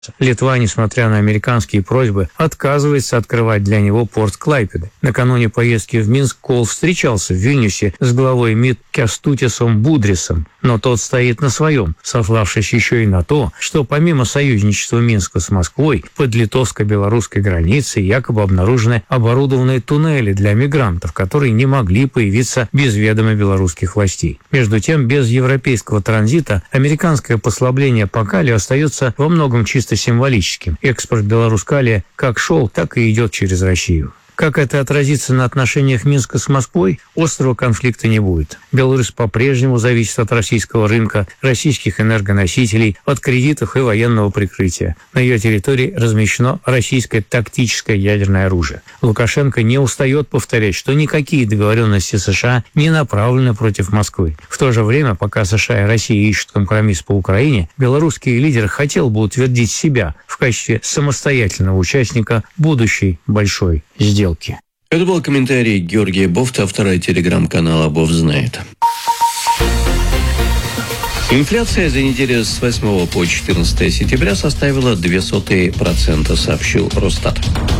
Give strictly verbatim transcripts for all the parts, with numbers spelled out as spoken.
Литва, несмотря на американские просьбы, отказывается открывать для него порт Клайпеды. Накануне поездки в Минск Кол встречался в Вильнюсе с главой МИД Кястутисом Будрисом, но тот стоит на своем, сославшись еще и на то, что помимо союзничества Минска с Москвой, под литовско-белорусской границей якобы обнаружены оборудованные туннели для мигрантов, которые не могли появиться без ведома белорусских властей. Между тем, без европейского транзита американское послабление по калию остается во многом чисто символическим. Экспорт белорус-калия как шел, так и идет через Россию. Как это отразится на отношениях Минска с Москвой, острого конфликта не будет. Беларусь по-прежнему зависит от российского рынка, российских энергоносителей, от кредитов и военного прикрытия. На ее территории размещено российское тактическое ядерное оружие. Лукашенко не устает повторять, что никакие договоренности США не направлены против Москвы. В то же время, пока США и Россия ищут компромисс по Украине, белорусский лидер хотел бы утвердить себя в качестве самостоятельного участника будущей большой сделки. Это был комментарий Георгия Бофта, автора телеграм-канала «Бофт знает». Инфляция за неделю с восьмого по четырнадцатое сентября составила ноль целых две десятых процента, сообщил Росстат.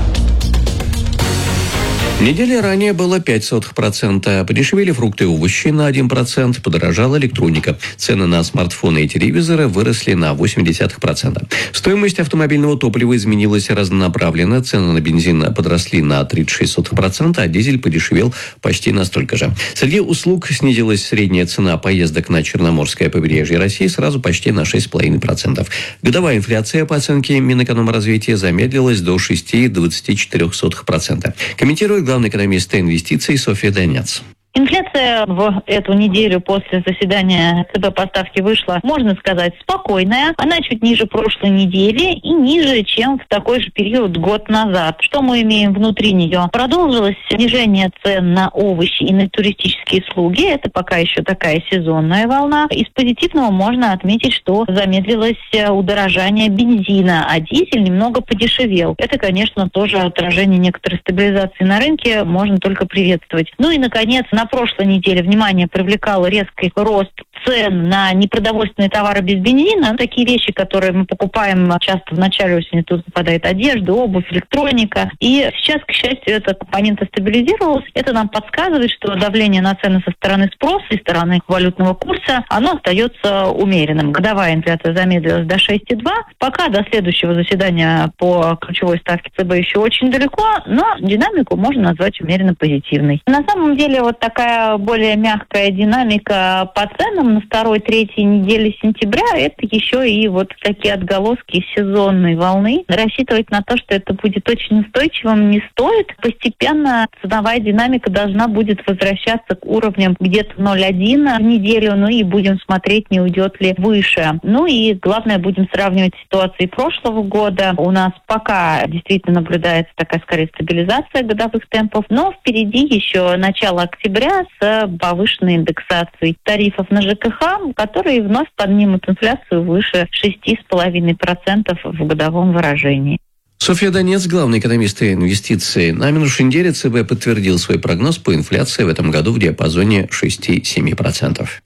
Недели ранее было пять сотых процента. Подешевели фрукты и овощи на один процент, подорожала электроника. Цены на смартфоны и телевизоры выросли на восемь десятых процента. Стоимость автомобильного топлива изменилась разнонаправленно. Цены на бензин подросли на тридцать шесть сотых процента, а дизель подешевел почти настолько же. Среди услуг снизилась средняя цена поездок на Черноморское побережье России сразу почти на шесть целых пять десятых процента. Годовая инфляция, по оценке Минэкономразвития, замедлилась до шесть целых двадцать четыре сотых процента. Комментирует главный экономист инвестиций Софья Донец. Инфляция в эту неделю после заседания ЦБ по ставке вышла, можно сказать, спокойная. Она чуть ниже прошлой недели и ниже, чем в такой же период год назад. Что мы имеем внутри нее? Продолжилось снижение цен на овощи и на туристические услуги. Это пока еще такая сезонная волна. Из позитивного можно отметить, что замедлилось удорожание бензина, а дизель немного подешевел. Это, конечно, тоже отражение некоторой стабилизации на рынке, можно только приветствовать. Ну и, наконец, на прошлой неделе внимание привлекал резкий рост цен на непродовольственные товары без бензина. Такие вещи, которые мы покупаем часто в начале осени, тут попадает одежда, обувь, электроника. И сейчас, к счастью, эта компонента стабилизировалась. Это нам подсказывает, что давление на цены со стороны спроса и стороны валютного курса, оно остается умеренным. Годовая инфляция замедлилась до шесть целых два десятых. Пока до следующего заседания по ключевой ставке ЦБ еще очень далеко, но динамику можно назвать умеренно позитивной. На самом деле вот такая более мягкая динамика по ценам на второй-третьей неделе сентября, это еще и вот такие отголоски сезонной волны. Рассчитывать на то, что это будет очень устойчивым, не стоит. Постепенно ценовая динамика должна будет возвращаться к уровням где-то ноль целых один десятых в неделю, ну и будем смотреть, не уйдет ли выше. Ну и главное, будем сравнивать ситуации прошлого года. У нас пока действительно наблюдается такая, скорее, стабилизация годовых темпов, но впереди еще начало октября с повышенной индексацией тарифов на ЖКХ, которые вновь поднимут инфляцию выше шесть целых пять десятых процента в годовом выражении. Софья Донец, главный экономист инвестиций. На минувшей неделе ЦБ подтвердил свой прогноз по инфляции в этом году в диапазоне шесть-семь процентов.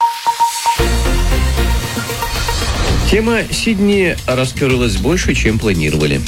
Тема Сидни раскрылась больше, чем планировали.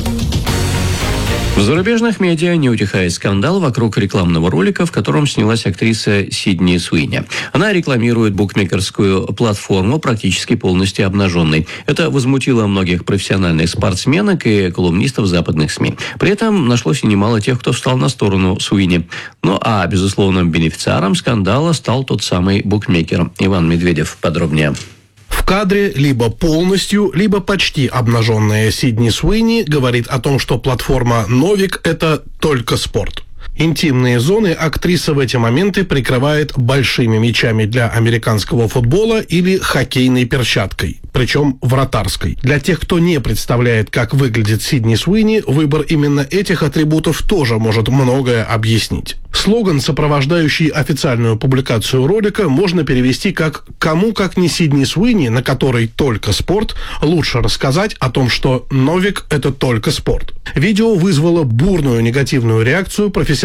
В зарубежных медиа не утихает скандал вокруг рекламного ролика, в котором снялась актриса Сидни Суини. Она рекламирует букмекерскую платформу практически полностью обнаженной. Это возмутило многих профессиональных спортсменок и колумнистов западных СМИ. При этом нашлось и немало тех, кто встал на сторону Суини. Ну а безусловным бенефициаром скандала стал тот самый букмекер. Иван Медведев подробнее. В кадре либо полностью, либо почти обнаженная Сидни Суини говорит о том, что платформа «Новик» — это только спорт. Интимные зоны актриса в эти моменты прикрывает большими мячами для американского футбола или хоккейной перчаткой, причем вратарской. Для тех, кто не представляет, как выглядит Сидни Суини, выбор именно этих атрибутов тоже может многое объяснить. Слоган, сопровождающий официальную публикацию ролика, можно перевести как «Кому, как не Сидни Суини, на которой только спорт, лучше рассказать о том, что Новик — это только спорт». Видео вызвало бурную негативную реакцию профессиональных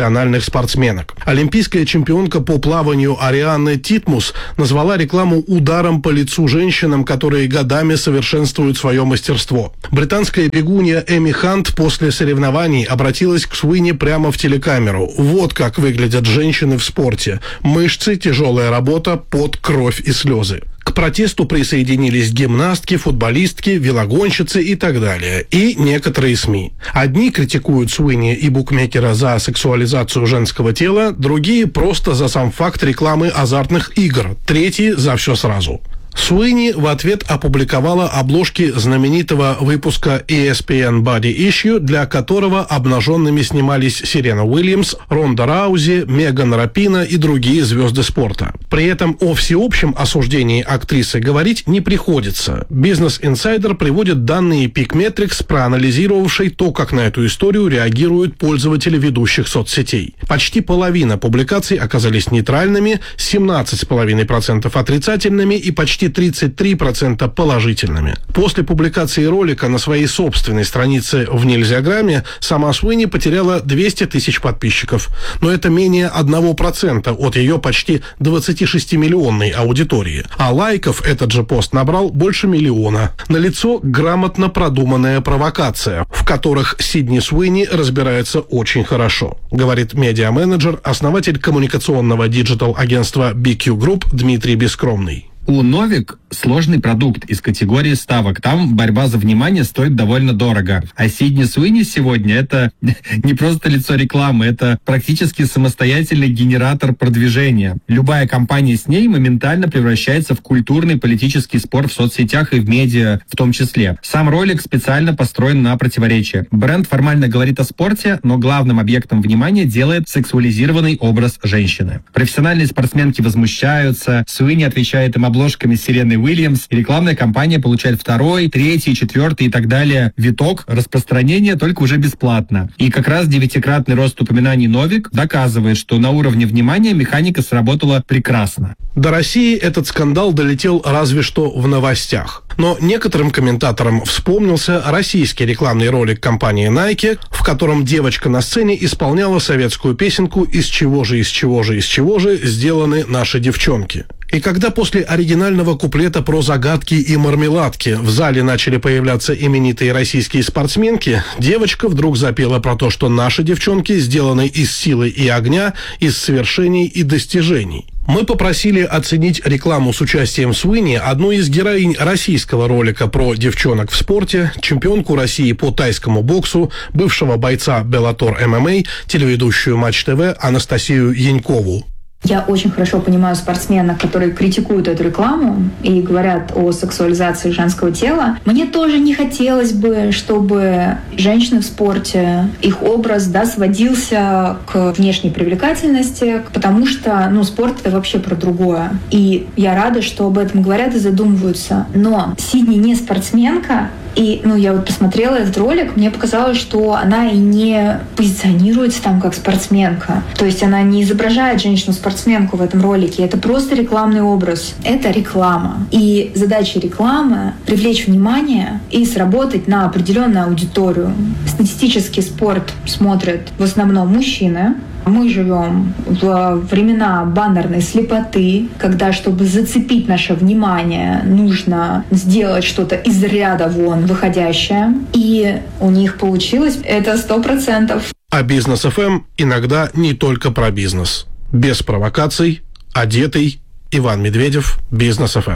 профессиональных спортсменок. Олимпийская чемпионка по плаванию Арианна Титмус назвала рекламу ударом по лицу женщинам, которые годами совершенствуют свое мастерство. Британская бегунья Эми Хант после соревнований обратилась к Суини прямо в телекамеру. Вот как выглядят женщины в спорте. Мышцы, тяжелая работа, пот, кровь и слезы. К протесту присоединились гимнастки, футболистки, велогонщицы и так далее. И некоторые СМИ. Одни критикуют Суини и букмекера за сексуализацию женского тела, другие просто за сам факт рекламы азартных игр, третьи за все сразу. Суини в ответ опубликовала обложки знаменитого выпуска и эс пи эн Body Issue, для которого обнаженными снимались Серена Уильямс, Ронда Раузи, Меган Рапино и другие звезды спорта. При этом о всеобщем осуждении актрисы говорить не приходится. Business Insider приводит данные Peakmetrics, проанализировавшей то, как на эту историю реагируют пользователи ведущих соцсетей. Почти половина публикаций оказались нейтральными, семнадцать целых пять десятых процента отрицательными и почти тридцать три процента положительными. После публикации ролика на своей собственной странице в Нельзяграме сама Суини потеряла двести тысяч подписчиков. Но это менее одного процента от ее почти двадцатишестимиллионной аудитории. А лайков этот же пост набрал больше миллиона. Налицо грамотно продуманная провокация, в которых Сидни Суини разбирается очень хорошо, говорит медиа-менеджер, основатель коммуникационного диджитал-агентства би кью Group Дмитрий Бескромный. У Новик сложный продукт из категории ставок. Там борьба за внимание стоит довольно дорого. А Сидни Суини сегодня это не просто лицо рекламы, это практически самостоятельный генератор продвижения. Любая компания с ней моментально превращается в культурный политический спор в соцсетях и в медиа в том числе. Сам ролик специально построен на противоречие. Бренд формально говорит о спорте, но главным объектом внимания делает сексуализированный образ женщины. Профессиональные спортсменки возмущаются, Суини отвечает им обложками с Сереной Уильямс, и рекламная кампания получает второй, третий, четвертый и так далее виток распространения, только уже бесплатно. И как раз девятикратный рост упоминаний Новик доказывает, что на уровне внимания механика сработала прекрасно. До России этот скандал долетел разве что в новостях. Но некоторым комментаторам вспомнился российский рекламный ролик компании Nike, в котором девочка на сцене исполняла советскую песенку «Из чего же, из чего же, из чего же сделаны наши девчонки». И когда после оригинального куплета про загадки и мармеладки в зале начали появляться именитые российские спортсменки, девочка вдруг запела про то, что наши девчонки сделаны из силы и огня, из свершений и достижений. Мы попросили оценить рекламу с участием Суини одну из героинь российского ролика про девчонок в спорте, чемпионку России по тайскому боксу, бывшего бойца Bellator эм эм а, телеведущую Матч ТВ Анастасию Янькову. Я очень хорошо понимаю спортсменов, которые критикуют эту рекламу и говорят о сексуализации женского тела. Мне тоже не хотелось бы, чтобы женщины в спорте, их образ, да, сводился к внешней привлекательности, потому что, ну, спорт — это вообще про другое. И я рада, что об этом говорят и задумываются. Но Сидни не спортсменка, и, ну, я вот посмотрела этот ролик, мне показалось, что она и не позиционируется там как спортсменка. То есть она не изображает женщину-спортсменку в этом ролике. Это просто рекламный образ. Это реклама. И задача рекламы — привлечь внимание и сработать на определенную аудиторию. Статистически спорт смотрят в основном мужчины. Мы живем в времена баннерной слепоты, когда, чтобы зацепить наше внимание, нужно сделать что-то из ряда вон выходящее. И у них получилось это сто процентов. А Бизнес эф эм иногда не только про бизнес. Без провокаций, одетый Иван Медведев, Бизнес эф эм.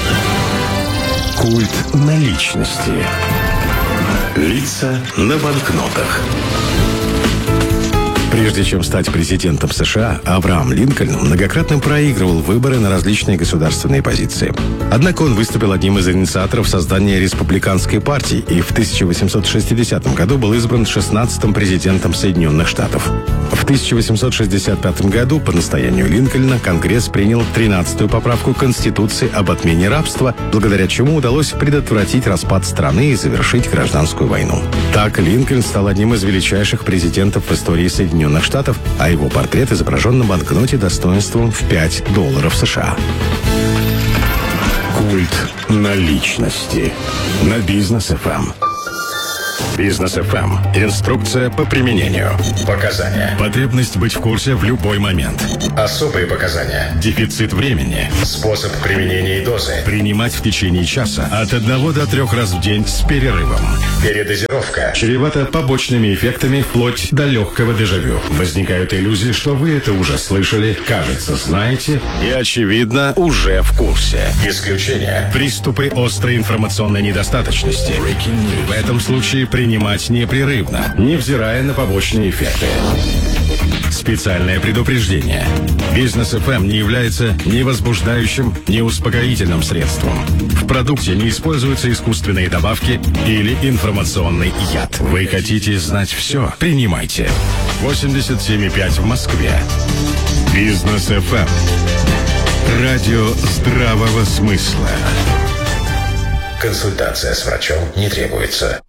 Культ наличности. Лица на банкнотах. Прежде чем стать президентом США, Авраам Линкольн многократно проигрывал выборы на различные государственные позиции. Однако он выступил одним из инициаторов создания республиканской партии и в тысяча восемьсот шестидесятом году был избран шестнадцатым президентом Соединенных Штатов. В тысяча восемьсот шестьдесят пятом году по настоянию Линкольна Конгресс принял тринадцатую поправку Конституции об отмене рабства, благодаря чему удалось предотвратить распад страны и завершить гражданскую войну. Так Линкольн стал одним из величайших президентов в истории Соединенных Штатов, а его портрет изображен на банкноте достоинством в пять долларов США. Культ наличности на Бизнес эф эм. Бизнес эф эм. Инструкция по применению. Показания. Потребность быть в курсе в любой момент. Особые показания. Дефицит времени. Способ применения и дозы. Принимать в течение часа от одного до трех раз в день с перерывом. Передозировка. Чревата побочными эффектами вплоть до легкого дежавю. Возникают иллюзии, что вы это уже слышали, кажется, знаете и, очевидно, уже в курсе. Исключение. Приступы острой информационной недостаточности. В этом случае принимать непрерывно, невзирая на побочные эффекты. Специальное предупреждение. Бизнес эф эм не является ни возбуждающим, ни успокоительным средством. В продукте не используются искусственные добавки или информационный яд. Вы хотите знать все? Принимайте. восемьдесят семь и пять в Москве. Бизнес эф эм. Радио здравого смысла. Консультация с врачом не требуется.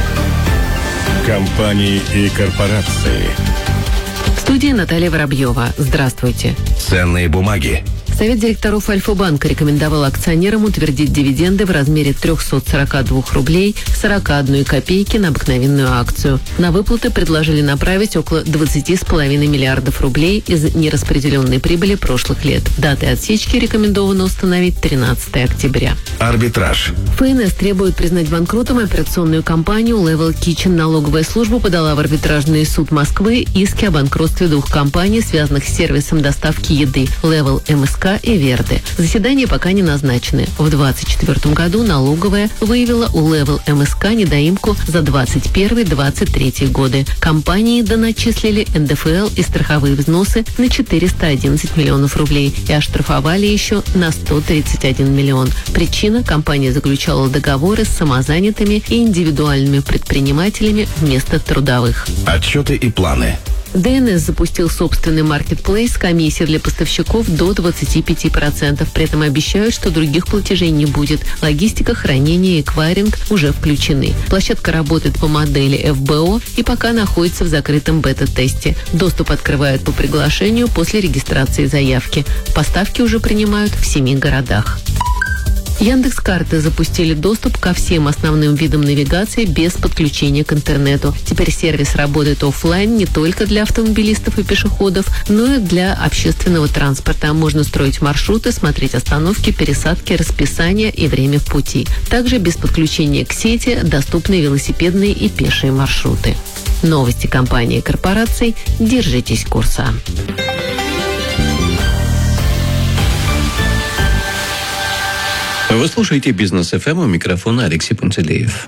Компании и корпорации. В студии Наталья Воробьева. Здравствуйте. Ценные бумаги. Совет директоров Альфа-банка рекомендовал акционерам утвердить дивиденды в размере триста сорок два рублей сорок одна копейки на обыкновенную акцию. На выплаты предложили направить около двадцать с половиной миллиардов рублей из нераспределенной прибыли прошлых лет. Датой отсечки рекомендовано установить тринадцатое октября. Арбитраж. эф эн эс требует признать банкротом операционную компанию Level Kitchen. Налоговая служба подала в арбитражный суд Москвы иски о банкротстве двух компаний, связанных с сервисом доставки еды Level эм эс ка и Верды. Заседания пока не назначены. В двадцать четвёртом году налоговая выявила у Level эм эс ка недоимку за двадцать первый — двадцать третий годы. Компании доначислили эн дэ эф эл и страховые взносы на четыреста одиннадцать миллионов рублей и оштрафовали еще на сто тридцать один миллион. Причина: компания заключала договоры с самозанятыми и индивидуальными предпринимателями вместо трудовых. Отчеты и планы. дэ эн эс запустил собственный маркетплейс с комиссией для поставщиков до двадцати пяти процентов. При этом обещают, что других платежей не будет. Логистика, хранение и эквайринг уже включены. Площадка работает по модели эф бэ о и пока находится в закрытом бета-тесте. Доступ открывают по приглашению после регистрации заявки. Поставки уже принимают в семи городах. Яндекс.Карты запустили доступ ко всем основным видам навигации без подключения к интернету. Теперь сервис работает офлайн не только для автомобилистов и пешеходов, но и для общественного транспорта. Можно строить маршруты, смотреть остановки, пересадки, расписание и время в пути. Также без подключения к сети доступны велосипедные и пешие маршруты. Новости компании и корпораций. Держитесь курса. Вы слушаете Бизнес эф эм, у микрофона Алексей Пантелеев.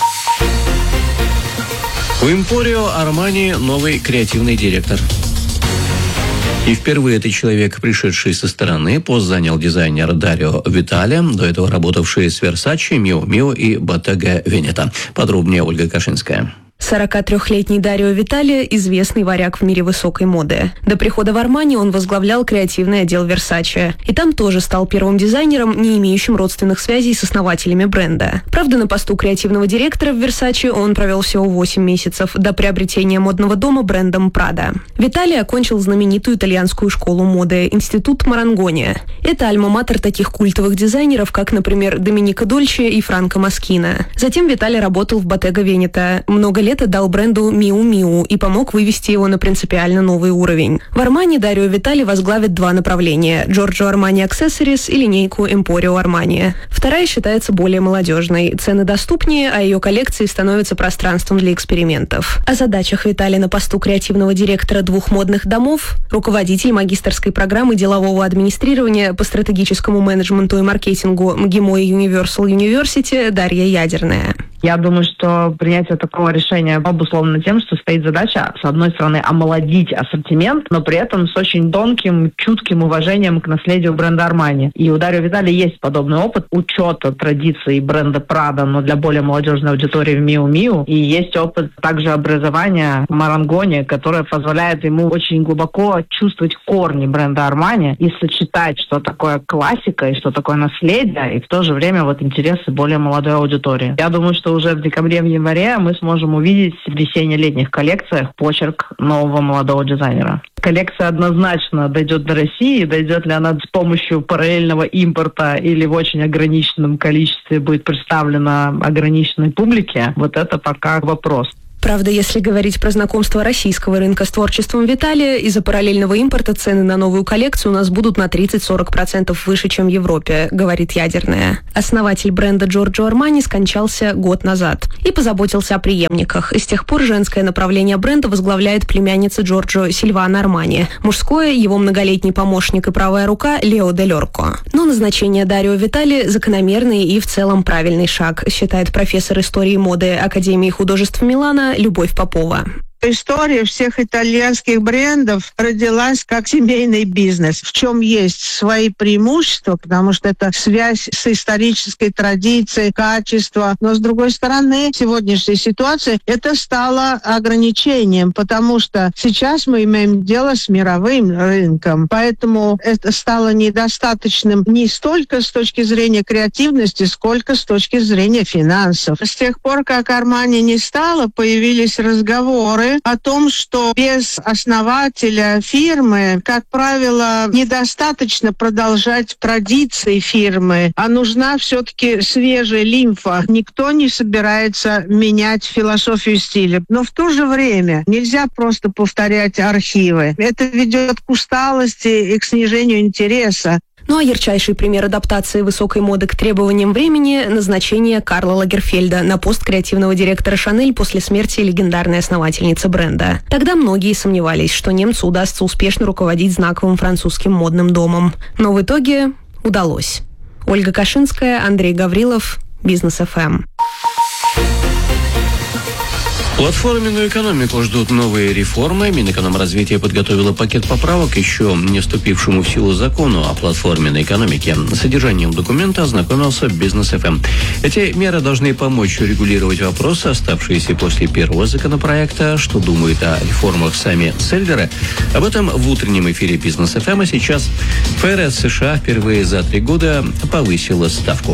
У Emporio Armani новый креативный директор. И впервые этот человек, пришедший со стороны, пост занял дизайнер Дарио Витали, до этого работавший с Versace, Miu Miu и Bottega Veneta. Подробнее Ольга Кашинская. сорокатрёхлетний Дарио Витали – известный варяг в мире высокой моды. До прихода в Армани он возглавлял креативный отдел Versace. И там тоже стал первым дизайнером, не имеющим родственных связей с основателями бренда. Правда, на посту креативного директора в Versace он провел всего восемь месяцев, до приобретения модного дома брендом Prada. Витали окончил знаменитую итальянскую школу моды – Институт Марангони. Это альма-матер таких культовых дизайнеров, как, например, Доминика Дольче и Франко Москина. Затем Витали работал в Bottega Veneta. Много лет дал бренду Miu Miu и помог вывести его на принципиально новый уровень. В Армани Дарио Витали возглавит два направления – Giorgio Armani Accessories и линейку Emporio Armani. Вторая считается более молодежной. Цены доступнее, а ее коллекции становятся пространством для экспериментов. О задачах Витали на посту креативного директора двух модных домов руководитель магистерской программы делового администрирования по стратегическому менеджменту и маркетингу МГИМО и Universal University Дарья Ядерная. Я думаю, что принятие такого решения обусловлено тем, что стоит задача, с одной стороны, омолодить ассортимент, но при этом с очень тонким, чутким уважением к наследию бренда Armani. И у Дарио Витали есть подобный опыт учета традиций бренда Prada, но для более молодежной аудитории в Miu Miu. И есть опыт также образования в Марангоне, которое позволяет ему очень глубоко чувствовать корни бренда Armani и сочетать, что такое классика и что такое наследие, и в то же время вот интересы более молодой аудитории. Я думаю, что что уже в декабре, в январе мы сможем увидеть в весенне-летних коллекциях почерк нового молодого дизайнера. Коллекция однозначно дойдет до России. Дойдет ли она с помощью параллельного импорта или в очень ограниченном количестве будет представлена ограниченной публике, вот это пока вопрос. Правда, если говорить про знакомство российского рынка с творчеством Виталия, из-за параллельного импорта цены на новую коллекцию у нас будут на тридцать-сорок процентов выше, чем в Европе, говорит Ядерная. Основатель бренда Джорджо Армани скончался год назад и позаботился о преемниках. И с тех пор женское направление бренда возглавляет племянница Джорджо Сильвана Армани. Мужское – его многолетний помощник и правая рука Лео Дель Орко. Но назначение Дарио Витали – закономерный и в целом правильный шаг, считает профессор истории моды Академии художеств Милана Любовь Попова. История всех итальянских брендов родилась как семейный бизнес, в чем есть свои преимущества, потому что это связь с исторической традицией, качество. Но, с другой стороны, сегодняшняя ситуация, это стало ограничением, потому что сейчас мы имеем дело с мировым рынком. Поэтому это стало недостаточным не столько с точки зрения креативности, сколько с точки зрения финансов. С тех пор, как Армани не стало, появились разговоры о том, что без основателя фирмы, как правило, недостаточно продолжать традиции фирмы, а нужна все-таки свежая лимфа. Никто не собирается менять философию стиля. Но в то же время нельзя просто повторять архивы. Это ведет к усталости и к снижению интереса. Ну а ярчайший пример адаптации высокой моды к требованиям времени – назначение Карла Лагерфельда на пост креативного директора «Шанель» после смерти легендарной основательницы бренда. Тогда многие сомневались, что немцу удастся успешно руководить знаковым французским модным домом. Но в итоге удалось. Ольга Кашинская, Андрей Гаврилов, Бизнес эф эм. Платформенную экономику ждут новые реформы. Минэкономразвитие подготовило пакет поправок еще не вступившему в силу закону о платформенной экономике. С содержанием документа ознакомился Бизнес эф эм. Эти меры должны помочь урегулировать вопросы, оставшиеся после первого законопроекта. Что думают о реформах сами селлеры? Об этом в утреннем эфире Бизнес эф эм. А сейчас эф эр эс США впервые за три года повысила ставку.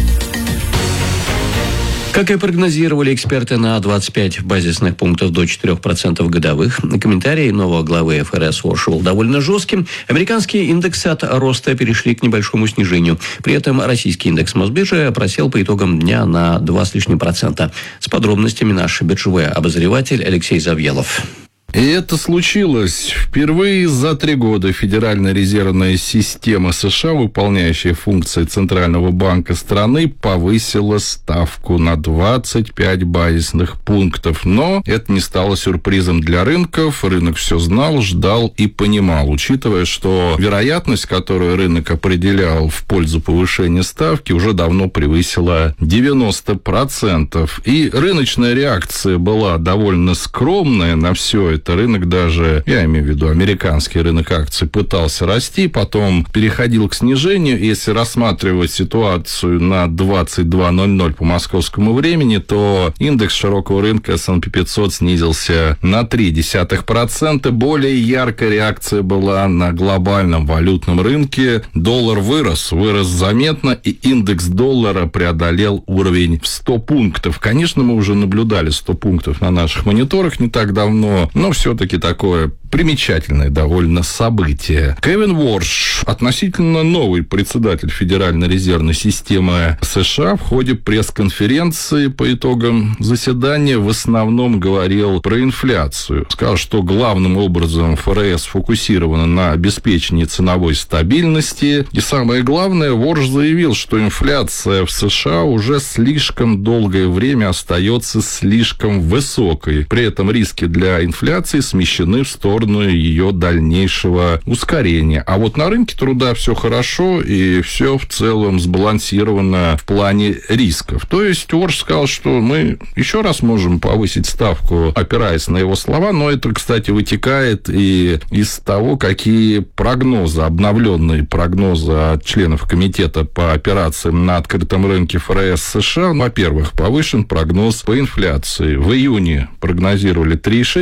Как и прогнозировали эксперты, на двадцать пять базисных пунктов до четырех процентов годовых. Комментарий нового главы эф эр эс Уорш был довольно жестким. Американские индексы от роста перешли к небольшому снижению. При этом российский индекс Мосбиржи просел по итогам дня на два с лишним процента. С подробностями наш биржевой обозреватель Алексей Завьялов. И это случилось впервые за три года. Федеральная резервная система США, выполняющая функции Центрального банка страны, повысила ставку на двадцать пять базисных пунктов. Но это не стало сюрпризом для рынков. Рынок все знал, ждал и понимал, учитывая, что вероятность, которую рынок определял в пользу повышения ставки, уже давно превысила девяносто процентов. И рыночная реакция была довольно скромная на все это. Рынок даже, я имею в виду американский рынок акций, пытался расти, потом переходил к снижению. Если рассматривать ситуацию на двадцать два ноль ноль по московскому времени, то индекс широкого рынка эс энд пи пятьсот снизился на три десятых процента. Более яркая реакция была на глобальном валютном рынке. Доллар вырос, вырос заметно, и индекс доллара преодолел уровень в сто пунктов. Конечно, мы уже наблюдали сто пунктов на наших мониторах не так давно, но все-таки такое примечательное довольно событие. Кевин Уорш, относительно новый председатель Федеральной резервной системы США, в ходе пресс-конференции по итогам заседания в основном говорил про инфляцию. Сказал, что главным образом эф эр эс сфокусирована на обеспечении ценовой стабильности. И самое главное, Уорш заявил, что инфляция в США уже слишком долгое время остается слишком высокой. При этом риски для инфляции смещены в сторону ее дальнейшего ускорения. А вот на рынке труда все хорошо и все в целом сбалансировано в плане рисков. То есть Уорш сказал, что мы еще раз можем повысить ставку, опираясь на его слова, но это, кстати, вытекает и из того, какие прогнозы, обновленные прогнозы от членов комитета по операциям на открытом рынке эф эр эс США. Во-первых, повышен прогноз по инфляции. В июне прогнозировали три целых шесть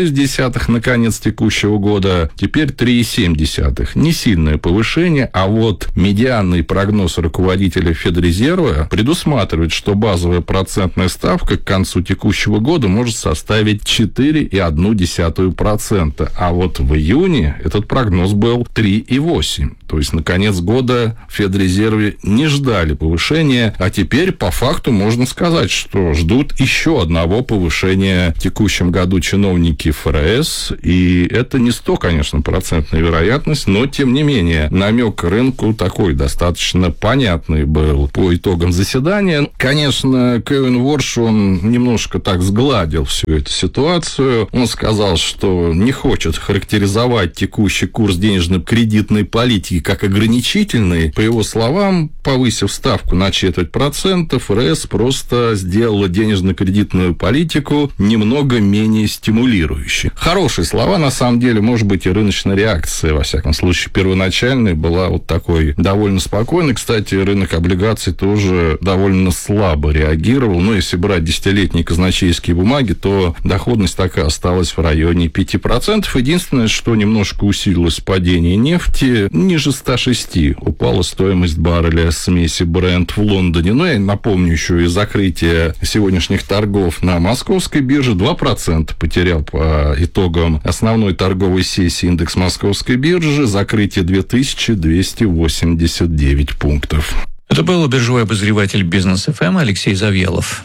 десятых на конец текущего года, теперь три целых семь десятых. Не сильное повышение, а вот медианный прогноз руководителя Федрезерва предусматривает, что базовая процентная ставка к концу текущего года может составить четыре целых одна десятая процента, а вот в июне этот прогноз был три целых восемь десятых. То есть на конец года в Федрезерве не ждали повышения, а теперь по факту можно сказать, что ждут еще одного повышения в текущем году чиновники ФРС, и это не сто, конечно, процентная вероятность, но тем не менее намек рынку такой достаточно понятный был по итогам заседания. Конечно, Кевин Ворш, он немножко так сгладил всю эту ситуацию. Он сказал, что не хочет характеризовать текущий курс денежно-кредитной политики как ограничительный. По его словам, повысив ставку на четверть процента, ФРС просто сделала денежно-кредитную политику немного менее стимулирующей. Хорошие слова, на самом деле, может быть, и рыночная реакция, во всяком случае, первоначальная была вот такой довольно спокойной. Кстати, рынок облигаций тоже довольно слабо реагировал. Но если брать десятилетние казначейские бумаги, то доходность так и осталась в районе пяти процентов. Единственное, что немножко усилилось падение нефти, ниже ста шести упала стоимость барреля смеси Brent в Лондоне. Ну, я напомню еще и закрытие сегодняшних торгов на московской бирже. два процента потерял по итогам основной торговой сессии индекс московской биржи. Закрытие две тысячи двести восемьдесят девять пунктов. Это был биржевой обозреватель Бизнес эф эм Алексей Завьялов.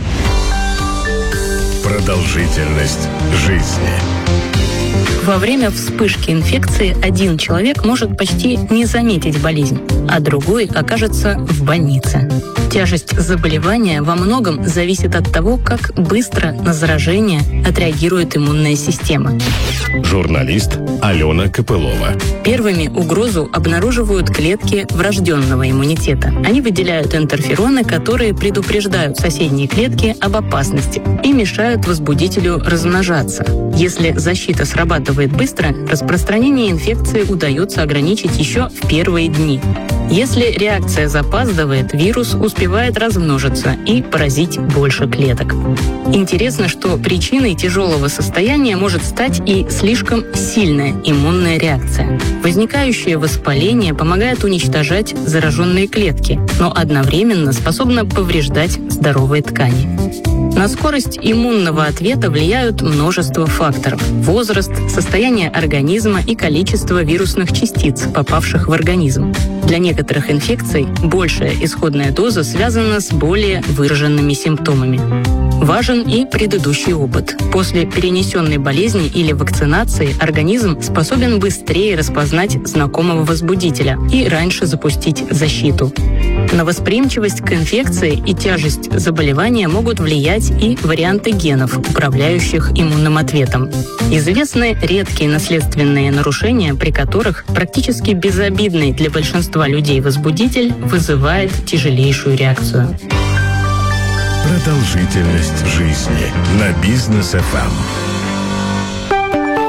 Продолжительность жизни. Во время вспышки инфекции один человек может почти не заметить болезнь, а другой окажется в больнице. Тяжесть заболевания во многом зависит от того, как быстро на заражение отреагирует иммунная система. Журналист Алена Копылова. Первыми угрозу обнаруживают клетки врожденного иммунитета. Они выделяют интерфероны, которые предупреждают соседние клетки об опасности и мешают возбудителю размножаться. Если защита срабатывает быстро, распространение инфекции удается ограничить еще в первые дни. Если реакция запаздывает, вирус успевает размножиться и поразить больше клеток. Интересно, что причиной тяжелого состояния может стать и слишком сильная иммунная реакция. Возникающее воспаление помогает уничтожать зараженные клетки, но одновременно способно повреждать здоровые ткани. На скорость иммунного ответа влияют множество факторов: возраст, состояние организма и количество вирусных частиц, попавших в организм. Для некоторых инфекций большая исходная доза связана с более выраженными симптомами. Важен и предыдущий опыт. После перенесенной болезни или вакцинации организм способен быстрее распознать знакомого возбудителя и раньше запустить защиту. На восприимчивость к инфекции и тяжесть заболевания могут влиять и варианты генов, управляющих иммунным ответом. Известны редкие наследственные нарушения, при которых практически безобидный для большинства людей возбудитель вызывает тяжелейшую реакцию. Продолжительность жизни на Бизнес эф эм.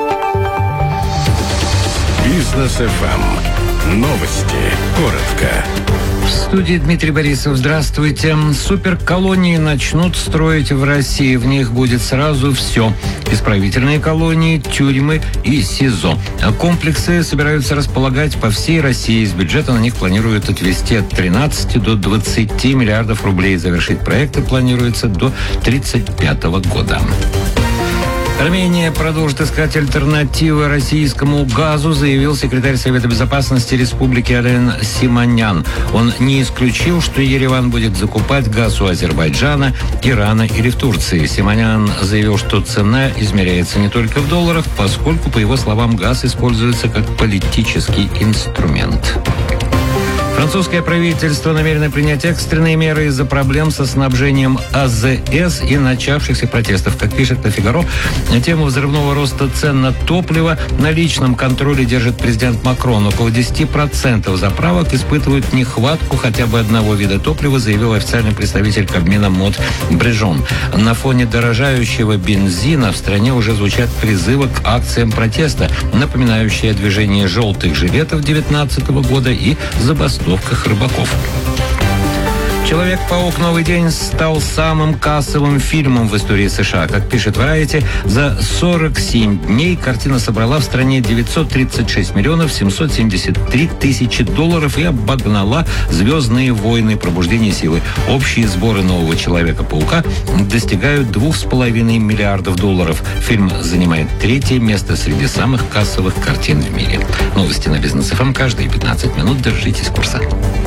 Бизнес эф эм. Новости. Коротко. В студии Дмитрий Борисов. Здравствуйте. Суперколонии начнут строить в России. В них будет сразу все. Исправительные колонии, тюрьмы и СИЗО. Комплексы собираются располагать по всей России. Из бюджета на них планируют отвести от тринадцати до двадцати миллиардов рублей. Завершить проекты планируется до тридцать пятого года. Армения продолжит искать альтернативы российскому газу, заявил секретарь Совета безопасности Республики Ален Симонян. Он не исключил, что Ереван будет закупать газ у Азербайджана, Ирана или в Турции. Симонян заявил, что цена измеряется не только в долларах, поскольку, по его словам, газ используется как политический инструмент. Французское правительство намерено принять экстренные меры из-за проблем со снабжением АЗС и начавшихся протестов. Как пишет «Le Figaro», тему взрывного роста цен на топливо на личном контроле держит президент Макрон. Около десяти процентов заправок испытывают нехватку хотя бы одного вида топлива, заявил официальный представитель Кабмина Мод Брежон. На фоне дорожающего бензина в стране уже звучат призывы к акциям протеста, напоминающие движение желтых жилетов девятнадцатого года и забастовках рыбаков. «Человек-паук. Новый день» стал самым кассовым фильмом в истории США. Как пишет Variety, за сорок семь дней картина собрала в стране девятьсот тридцать шесть миллионов семьсот семьдесят три тысячи долларов и обогнала «Звездные войны. Пробуждение силы». Общие сборы «Нового Человека-паука» достигают двух с половиной миллиардов долларов. Фильм занимает третье место среди самых кассовых картин в мире. Новости на Бизнес эф эм каждые пятнадцать минут. Держитесь курса.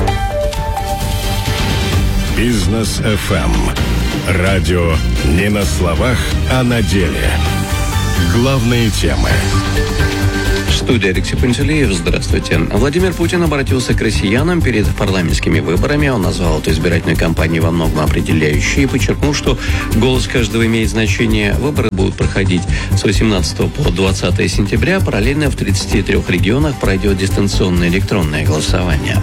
Бизнес эф эм. Радио не на словах, а на деле. Главные темы. Студия Алексей Пантелеев. Здравствуйте. Владимир Путин обратился к россиянам перед парламентскими выборами. Он назвал эту избирательную кампанию во многом определяющей и подчеркнул, что голос каждого имеет значение. Выборы будут проходить с восемнадцатого по двадцатое сентября. Параллельно в тридцати трёх регионах пройдет дистанционное электронное голосование.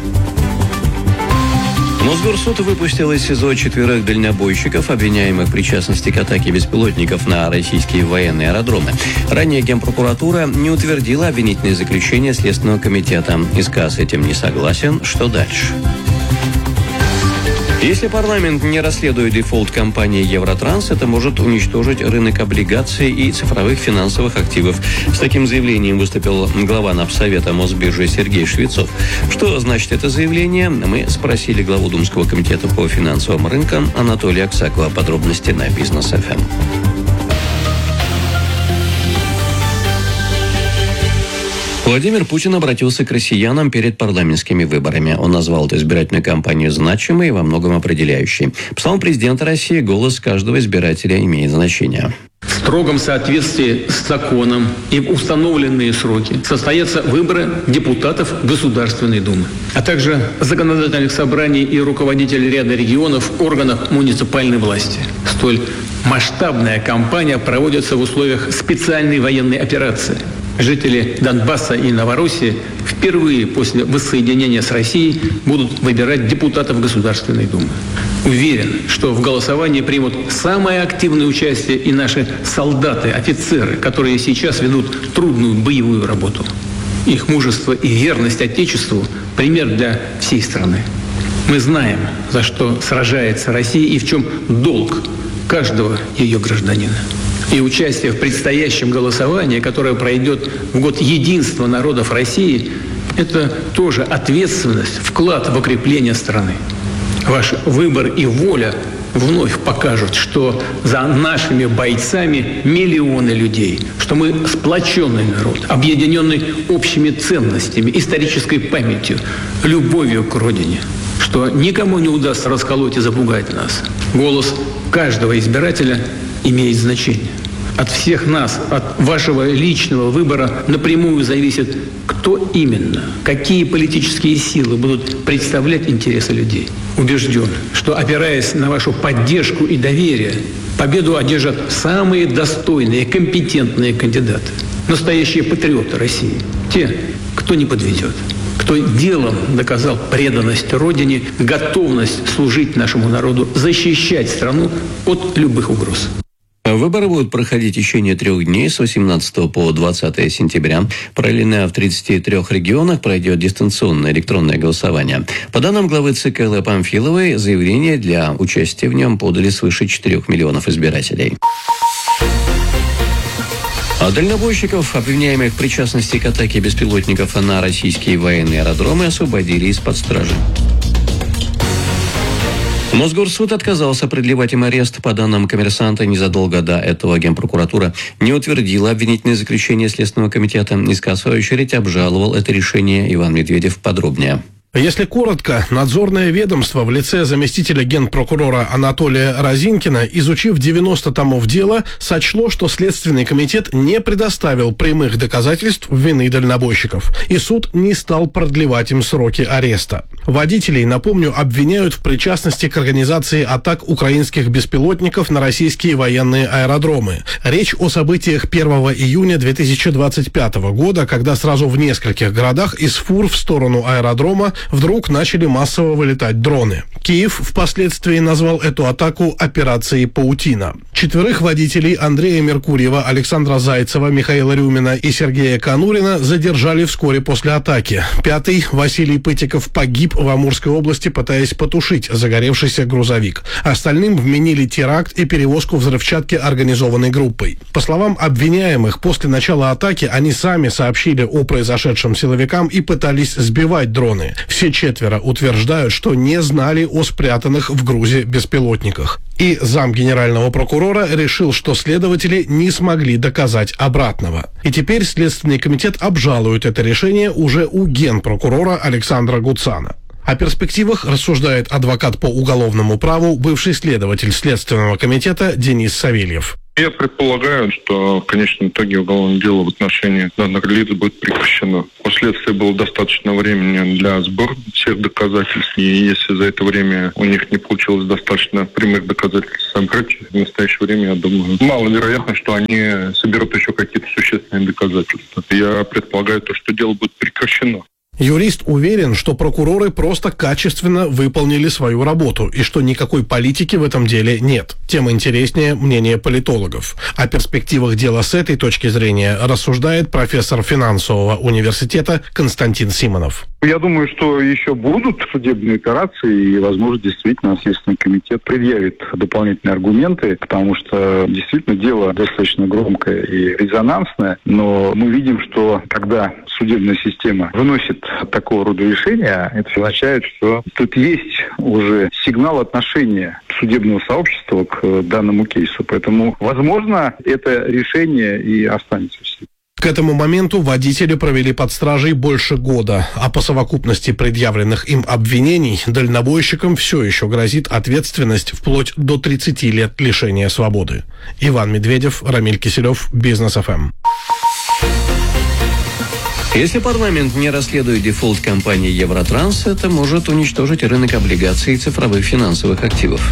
Мосгорсуд выпустил из СИЗО четверых дальнобойщиков, обвиняемых в причастности к атаке беспилотников на российские военные аэродромы. Ранее Генпрокуратура не утвердила обвинительное заключение Следственного комитета. ИСК с этим не согласен. Что дальше? Если парламент не расследует дефолт компании «Евротранс», это может уничтожить рынок облигаций и цифровых финансовых активов. С таким заявлением выступил глава Напсовета Мосбиржи Сергей Швецов. Что значит это заявление? Мы спросили главу Думского комитета по финансовым рынкам Анатолия Аксакова. Подробности на Бизнес эф эм. Владимир Путин обратился к россиянам перед парламентскими выборами. Он назвал эту избирательную кампанию значимой и во многом определяющей. По словам президента России, голос каждого избирателя имеет значение. В строгом соответствии с законом и в установленные сроки состоятся выборы депутатов Государственной Думы, а также законодательных собраний и руководителей ряда регионов в органах муниципальной власти. Столь масштабная кампания проводится в условиях специальной военной операции. Жители Донбасса и Новороссии впервые после воссоединения с Россией будут выбирать депутатов Государственной Думы. Уверен, что в голосовании примут самое активное участие и наши солдаты, офицеры, которые сейчас ведут трудную боевую работу. Их мужество и верность Отечеству – пример для всей страны. Мы знаем, за что сражается Россия и в чем долг каждого ее гражданина. И участие в предстоящем голосовании, которое пройдет в год единства народов России, это тоже ответственность, вклад в укрепление страны. Ваш выбор и воля вновь покажут, что за нашими бойцами миллионы людей, что мы сплоченный народ, объединенный общими ценностями, исторической памятью, любовью к родине, что никому не удастся расколоть и запугать нас. Голос каждого избирателя имеет значение. От всех нас, от вашего личного выбора напрямую зависит, кто именно, какие политические силы будут представлять интересы людей. Убежден, что, опираясь на вашу поддержку и доверие, победу одержат самые достойные, компетентные кандидаты. Настоящие патриоты России. Те, кто не подведет. Кто делом доказал преданность Родине, готовность служить нашему народу, защищать страну от любых угроз. Выборы будут проходить в течение трех дней с восемнадцатого по двадцатое сентября. Параллельно в тридцати трёх регионах пройдет дистанционное электронное голосование. По данным главы ЦК Эллы Памфиловой, заявление для участия в нем подали свыше четырёх миллионов избирателей. А дальнобойщиков, обвиняемых в причастности к атаке беспилотников на российские военные аэродромы, освободили из-под стражи. Мосгорсуд отказался продлевать им арест. По данным «Коммерсанта», незадолго до этого Генпрокуратура не утвердила обвинительное заключение Следственного комитета. ИСК, в свою очередь, обжаловал это решение. Иван Медведев подробнее. Если коротко, надзорное ведомство в лице заместителя генпрокурора Анатолия Разинкина, изучив девяносто томов дела, сочло, что Следственный комитет не предоставил прямых доказательств вины дальнобойщиков, и суд не стал продлевать им сроки ареста. Водителей, напомню, обвиняют в причастности к организации атак украинских беспилотников на российские военные аэродромы. Речь о событиях первого июня две тысячи двадцать пятого года, когда сразу в нескольких городах из фур в сторону аэродрома вдруг начали массово вылетать дроны. Киев впоследствии назвал эту атаку операцией «Паутина». Четверых водителей Андрея Меркурьева, Александра Зайцева, Михаила Рюмина и Сергея Конурина задержали вскоре после атаки. Пятый, Василий Пытиков, погиб в Амурской области, пытаясь потушить загоревшийся грузовик. Остальным вменили теракт и перевозку взрывчатки организованной группой. По словам обвиняемых, после начала атаки они сами сообщили о произошедшем силовикам и пытались сбивать дроны. Все четверо утверждают, что не знали о спрятанных в грузе беспилотниках. И зам генерального прокурора решил, что следователи не смогли доказать обратного. И теперь Следственный комитет обжалует это решение уже у генпрокурора Александра Гуцана. О перспективах рассуждает адвокат по уголовному праву, бывший следователь Следственного комитета Денис Савельев. Я предполагаю, что в конечном итоге уголовное дело в отношении данных лиц будет прекращено. У следствия было достаточно времени для сбора всех доказательств, и если за это время у них не получилось достаточно прямых доказательств собрать, в настоящее время, я думаю, маловероятно, что они соберут еще какие-то существенные доказательства. Я предполагаю, то, что дело будет прекращено. Юрист уверен, что прокуроры просто качественно выполнили свою работу и что никакой политики в этом деле нет. Тем интереснее мнение политологов. О перспективах дела с этой точки зрения рассуждает профессор финансового университета Константин Симонов. Я думаю, что еще будут судебные операции, и, возможно, действительно Следственный комитет предъявит дополнительные аргументы, потому что действительно дело достаточно громкое и резонансное, но мы видим, что когда судебная система выносит такого рода решения, это означает, что тут есть уже сигнал отношения судебного сообщества к данному кейсу. Поэтому, возможно, это решение и останется в силе. К этому моменту водители провели под стражей больше года, а по совокупности предъявленных им обвинений дальнобойщикам все еще грозит ответственность вплоть до тридцати лет лишения свободы. Иван Медведев, Рамиль Киселев, Бизнес эф эм. Если парламент не расследует дефолт компании «Евротранс», это может уничтожить рынок облигаций и цифровых финансовых активов.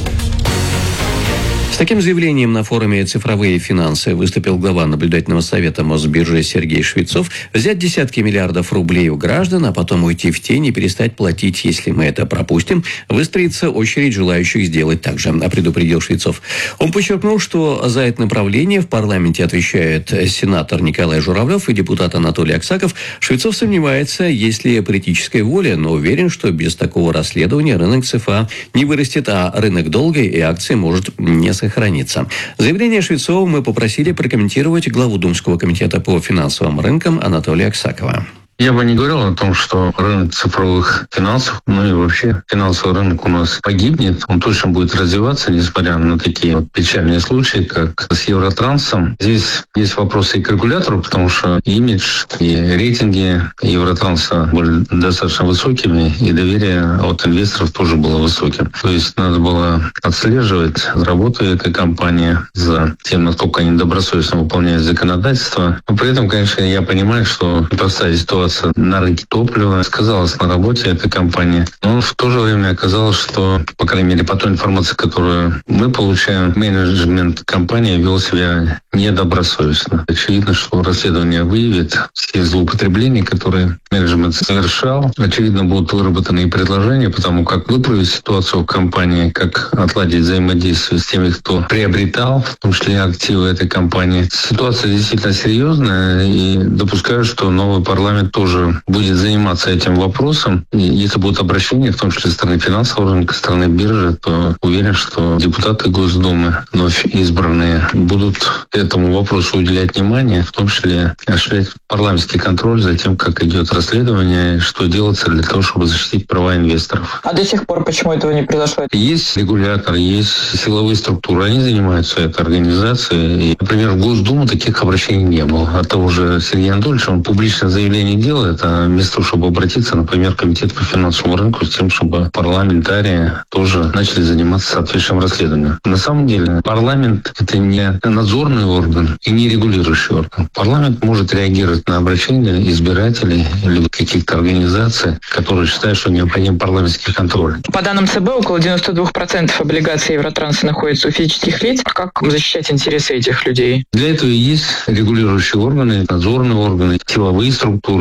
С таким заявлением на форуме «Цифровые финансы» выступил глава наблюдательного совета Мосбиржи Сергей Швецов. Взять десятки миллиардов рублей у граждан, а потом уйти в тень и перестать платить, если мы это пропустим, выстроится очередь желающих сделать так же, предупредил Швецов. Он подчеркнул, что за это направление в парламенте отвечает сенатор Николай Журавлев и депутат Анатолий Аксаков. Швецов сомневается, есть ли политическая воля, но уверен, что без такого расследования рынок ЦФА не вырастет, а рынок долга и акций может не сохраниться. Хранится. Заявление Швецова мы попросили прокомментировать главу Думского комитета по финансовым рынкам Анатолия Аксакова. Я бы не говорил о том, что рынок цифровых финансов, ну и вообще финансовый рынок у нас погибнет. Он точно будет развиваться, несмотря на такие вот печальные случаи, как с Евротрансом. Здесь есть вопросы и к регулятору, потому что имидж и рейтинги Евротранса были достаточно высокими, и доверие от инвесторов тоже было высоким. То есть надо было отслеживать работу этой компании за тем, насколько они добросовестно выполняют законодательство. Но при этом, конечно, я понимаю, что непростая ситуация на рынке топлива сказалось на работе этой компании. Но в то же время оказалось, что, по крайней мере, по той информации, которую мы получаем, менеджмент компании вел себя недобросовестно. Очевидно, что расследование выявит все злоупотребления, которые менеджмент совершал. Очевидно, будут выработаны и предложения по тому, как выправить ситуацию в компании, как отладить взаимодействие с теми, кто приобретал, в том числе активы этой компании. Ситуация действительно серьезная, и допускаю, что новый парламент тоже будет заниматься этим вопросом. И если будут обращения, в том числе со стороны финансового рынка, со стороны биржи, то уверен, что депутаты Госдумы, вновь избранные, будут этому вопросу уделять внимание, в том числе осуществлять парламентский контроль за тем, как идет расследование, что делается для того, чтобы защитить права инвесторов. А до сих пор почему этого не произошло? Есть регулятор, есть силовые структуры, они занимаются этой организацией. И, например, в Госдуму таких обращений не было. От того же Сергея Анатольевича, он публичное заявление делает, а вместо того, чтобы обратиться, например, в Комитет по финансовому рынку с тем, чтобы парламентарии тоже начали заниматься соответствующим расследованием. На самом деле парламент — это не надзорный орган и не регулирующий орган. Парламент может реагировать на обращения избирателей или каких-то организаций, которые считают, что необходим парламентский контроль. По данным ЦБ, около девяносто два процента облигаций Евротранса находится у физических лиц. А как защищать интересы этих людей? Для этого и есть регулирующие органы, надзорные органы, силовые структуры.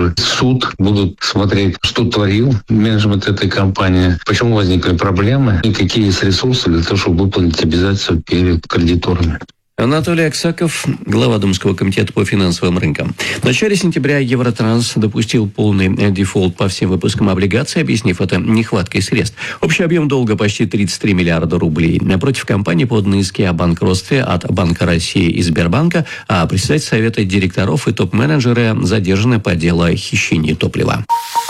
в суд, будут смотреть, что творил менеджмент этой компании, почему возникли проблемы и какие есть ресурсы для того, чтобы выполнить обязательства перед кредиторами. Анатолий Аксаков, глава Думского комитета по финансовым рынкам. В начале сентября Евротранс допустил полный дефолт по всем выпускам облигаций, объяснив это нехваткой средств. Общий объем долга почти тридцать три миллиарда рублей. Напротив компании поданы иски о банкротстве от Банка России и Сбербанка, а председатель совета директоров и топ-менеджеры задержаны по делу о хищении топлива.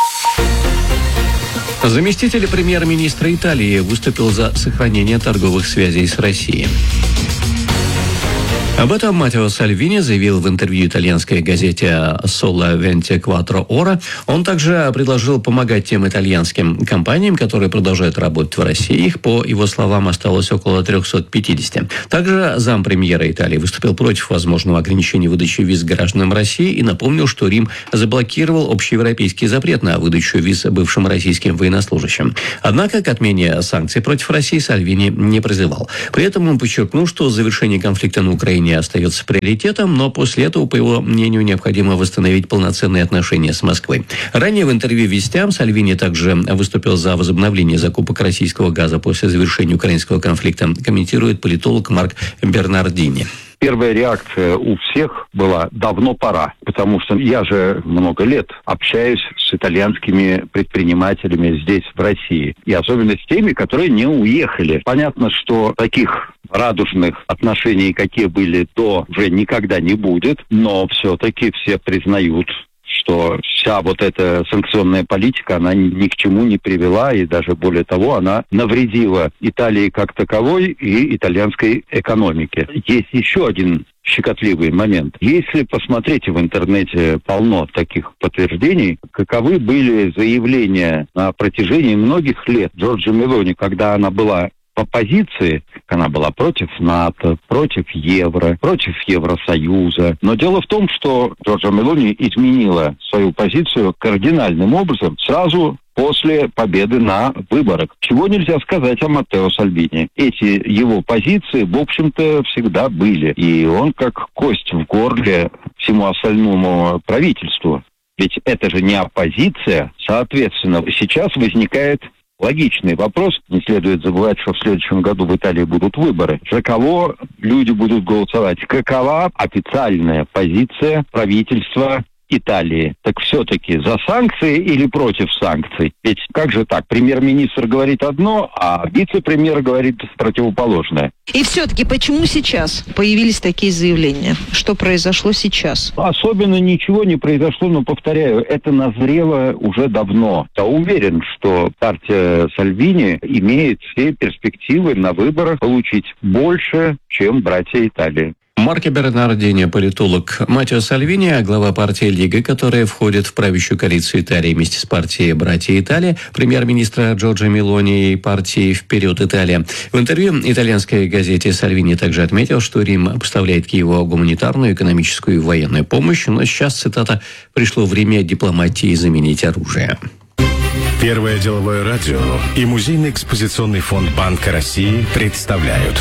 Заместитель премьер-министра Италии выступил за сохранение торговых связей с Россией. Об этом Маттео Сальвини заявил в интервью итальянской газете «Соло вентикваттро Ора». Он также предложил помогать тем итальянским компаниям, которые продолжают работать в России. Их, по его словам, осталось около триста пятьдесят. Также зампремьера Италии выступил против возможного ограничения выдачи виз гражданам России и напомнил, что Рим заблокировал общеевропейский запрет на выдачу виз бывшим российским военнослужащим. Однако к отмене санкций против России Сальвини не призывал. При этом он подчеркнул, что завершение конфликта на Украине остается приоритетом, но после этого, по его мнению, необходимо восстановить полноценные отношения с Москвой. Ранее в интервью «Вестям» Сальвини также выступил за возобновление закупок российского газа после завершения украинского конфликта, комментирует политолог Марк Бернардини. Первая реакция у всех была «давно пора», потому что я же много лет общаюсь с итальянскими предпринимателями здесь, в России, и особенно с теми, которые не уехали. Понятно, что таких радужных отношений, какие были до, уже никогда не будет, но все-таки все признают, что вся вот эта санкционная политика, она ни к чему не привела, и даже более того, она навредила Италии как таковой и итальянской экономике. Есть еще один щекотливый момент. Если посмотреть в интернете, полно таких подтверждений, каковы были заявления на протяжении многих лет Джорджа Мелони, когда она была в оппозиции, она была против НАТО, против Евро, против Евросоюза. Но дело в том, что Джорджа Мелони изменила свою позицию кардинальным образом сразу после победы на выборах. Чего нельзя сказать о Маттео Сальвини. Эти его позиции, в общем-то, всегда были. И он как кость в горле всему остальному правительству. Ведь это же не оппозиция. Соответственно, сейчас возникает логичный вопрос. Не следует забывать, что в следующем году в Италии будут выборы. За кого люди будут голосовать? Какова официальная позиция правительства Италии? Так все-таки за санкции или против санкций? Ведь как же так? Премьер-министр говорит одно, а вице-премьер говорит противоположное. И все-таки почему сейчас появились такие заявления? Что произошло сейчас? Особенно ничего не произошло, но, повторяю, это назрело уже давно. Я уверен, что партия Сальвини имеет все перспективы на выборах получить больше, чем братья Италии. Марко Бернардини, политолог. Маттео Сальвини, глава партии Лига, которая входит в правящую коалицию Италии вместе с партией «Братья Италии», премьер-министра Джорджа Мелони и партии «Вперед, Италия». В интервью итальянской газете Сальвини также отметил, что Рим поставляет Киеву гуманитарную, экономическую и военную помощь, но сейчас, цитата, «пришло время дипломатии заменить оружие». Первое деловое радио и Музейный экспозиционный фонд Банка России представляют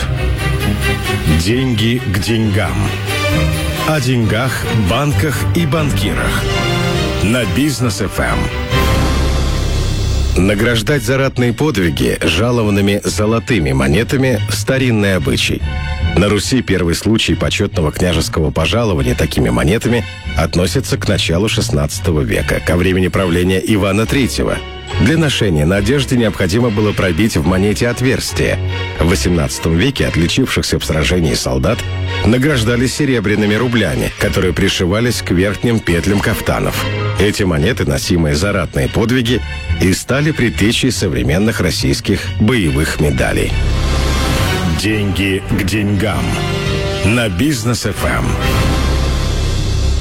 «Деньги к деньгам». О деньгах, банках и банкирах. На Бизнес эф эм. Награждать за ратные подвиги жалованными золотыми монетами – старинный обычай. На Руси первый случай почетного княжеского пожалования такими монетами относится к началу шестнадцатого века, ко времени правления Ивана Третьего. Для ношения на одежде необходимо было пробить в монете отверстие. В восемнадцатом веке отличившихся в сражении солдат награждали серебряными рублями, которые пришивались к верхним петлям кафтанов. Эти монеты, носимые за ратные подвиги, и стали предтечей современных российских боевых медалей. Деньги к деньгам. На Бизнес эф эм.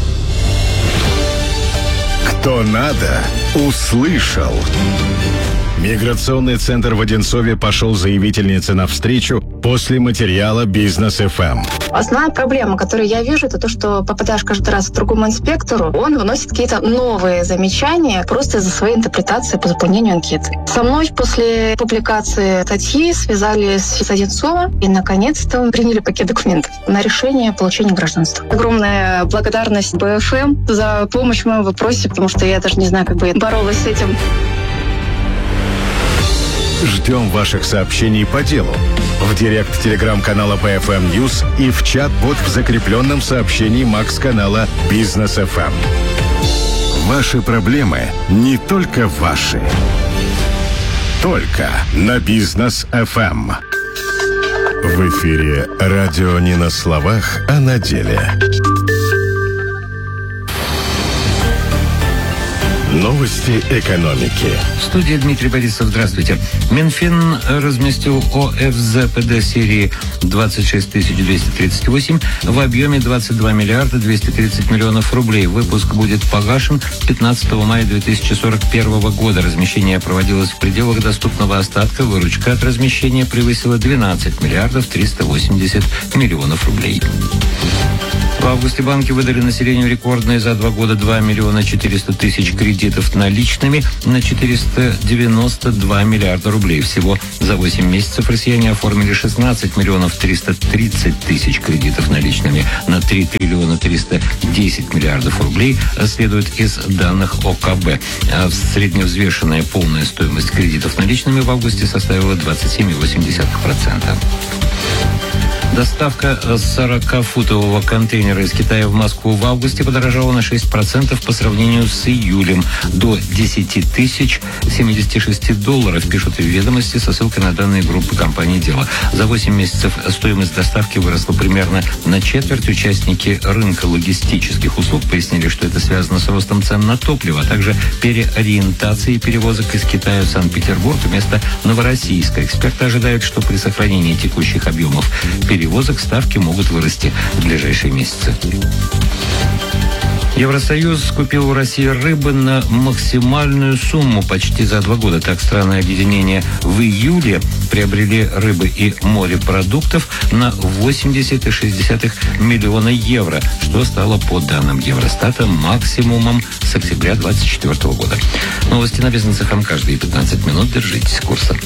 Кто надо, услышал. Миграционный центр в Одинцове пошел заявительнице навстречу после материала «Бизнес эф эм». Основная проблема, которую я вижу, это то, что попадаешь каждый раз к другому инспектору, он выносит какие-то новые замечания просто из-за своей интерпретации по заполнению анкеты. Со мной после публикации статьи связались с Одинцова и, наконец-то, приняли пакет документов на решение получения гражданства. Огромная благодарность бэ эф эм за помощь в моем вопросе, потому что я даже не знаю, как бы я боролась с этим. Ждем ваших сообщений по делу в директ телеграм-канала пэ эф эм News и в чат-бот в закрепленном сообщении Макс-канала «Бизнес эф эм». Ваши проблемы не только ваши. Только на «Бизнес эф эм». В эфире радио не на словах, а на деле. Новости экономики. В студии Дмитрий Борисов. Здравствуйте. Минфин разместил о эф зэ пэ дэ серии двадцать шесть тысяч двести тридцать восемь в объеме двадцать два миллиарда двести тридцать миллионов рублей. Выпуск будет погашен пятнадцатого мая две тысячи сорок первого года. Размещение проводилось в пределах доступного остатка. Выручка от размещения превысила двенадцать миллиардов триста восемьдесят миллионов рублей. В августе банки выдали населению рекордные за два года два миллиона четыреста тысяч кредитов наличными на четыреста девяносто два миллиарда рублей. Всего за восемь месяцев россияне оформили шестнадцать миллионов триста тридцать тысяч кредитов наличными на три триллиона триста десять миллиардов рублей, следует из данных о ка бэ. А средневзвешенная полная стоимость кредитов наличными в августе составила двадцать семь целых восемь десятых процента. Доставка сорокафутового контейнера из Китая в Москву в августе подорожала на шесть процентов по сравнению с июлем, до десять тысяч семьдесят шесть долларов, пишут в «Ведомости» со ссылкой на данные группы компании «Дело». За восемь месяцев стоимость доставки выросла примерно на четверть. Участники рынка логистических услуг пояснили, что это связано с ростом цен на топливо, а также переориентацией перевозок из Китая в Санкт-Петербург вместо Новороссийска. Эксперты ожидают, что при сохранении текущих объемов перевозок ставки могут вырасти в ближайшие месяцы. Евросоюз купил у России рыбы на максимальную сумму почти за два года. Так, страны объединения в июле приобрели рыбы и морепродуктов на восемьдесят целых шесть десятых миллиона евро, что стало, по данным Евростата, максимумом с октября две тысячи двадцать четвёртого года. Новости на Бизнес эф эм каждые пятнадцать минут. Держитесь курса.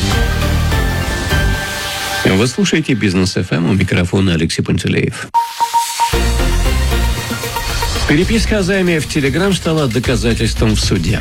Вы слушаете «Бизнес эф эм», у микрофона Алексей Пантелеев. Переписка о займе в Телеграм стала доказательством в суде.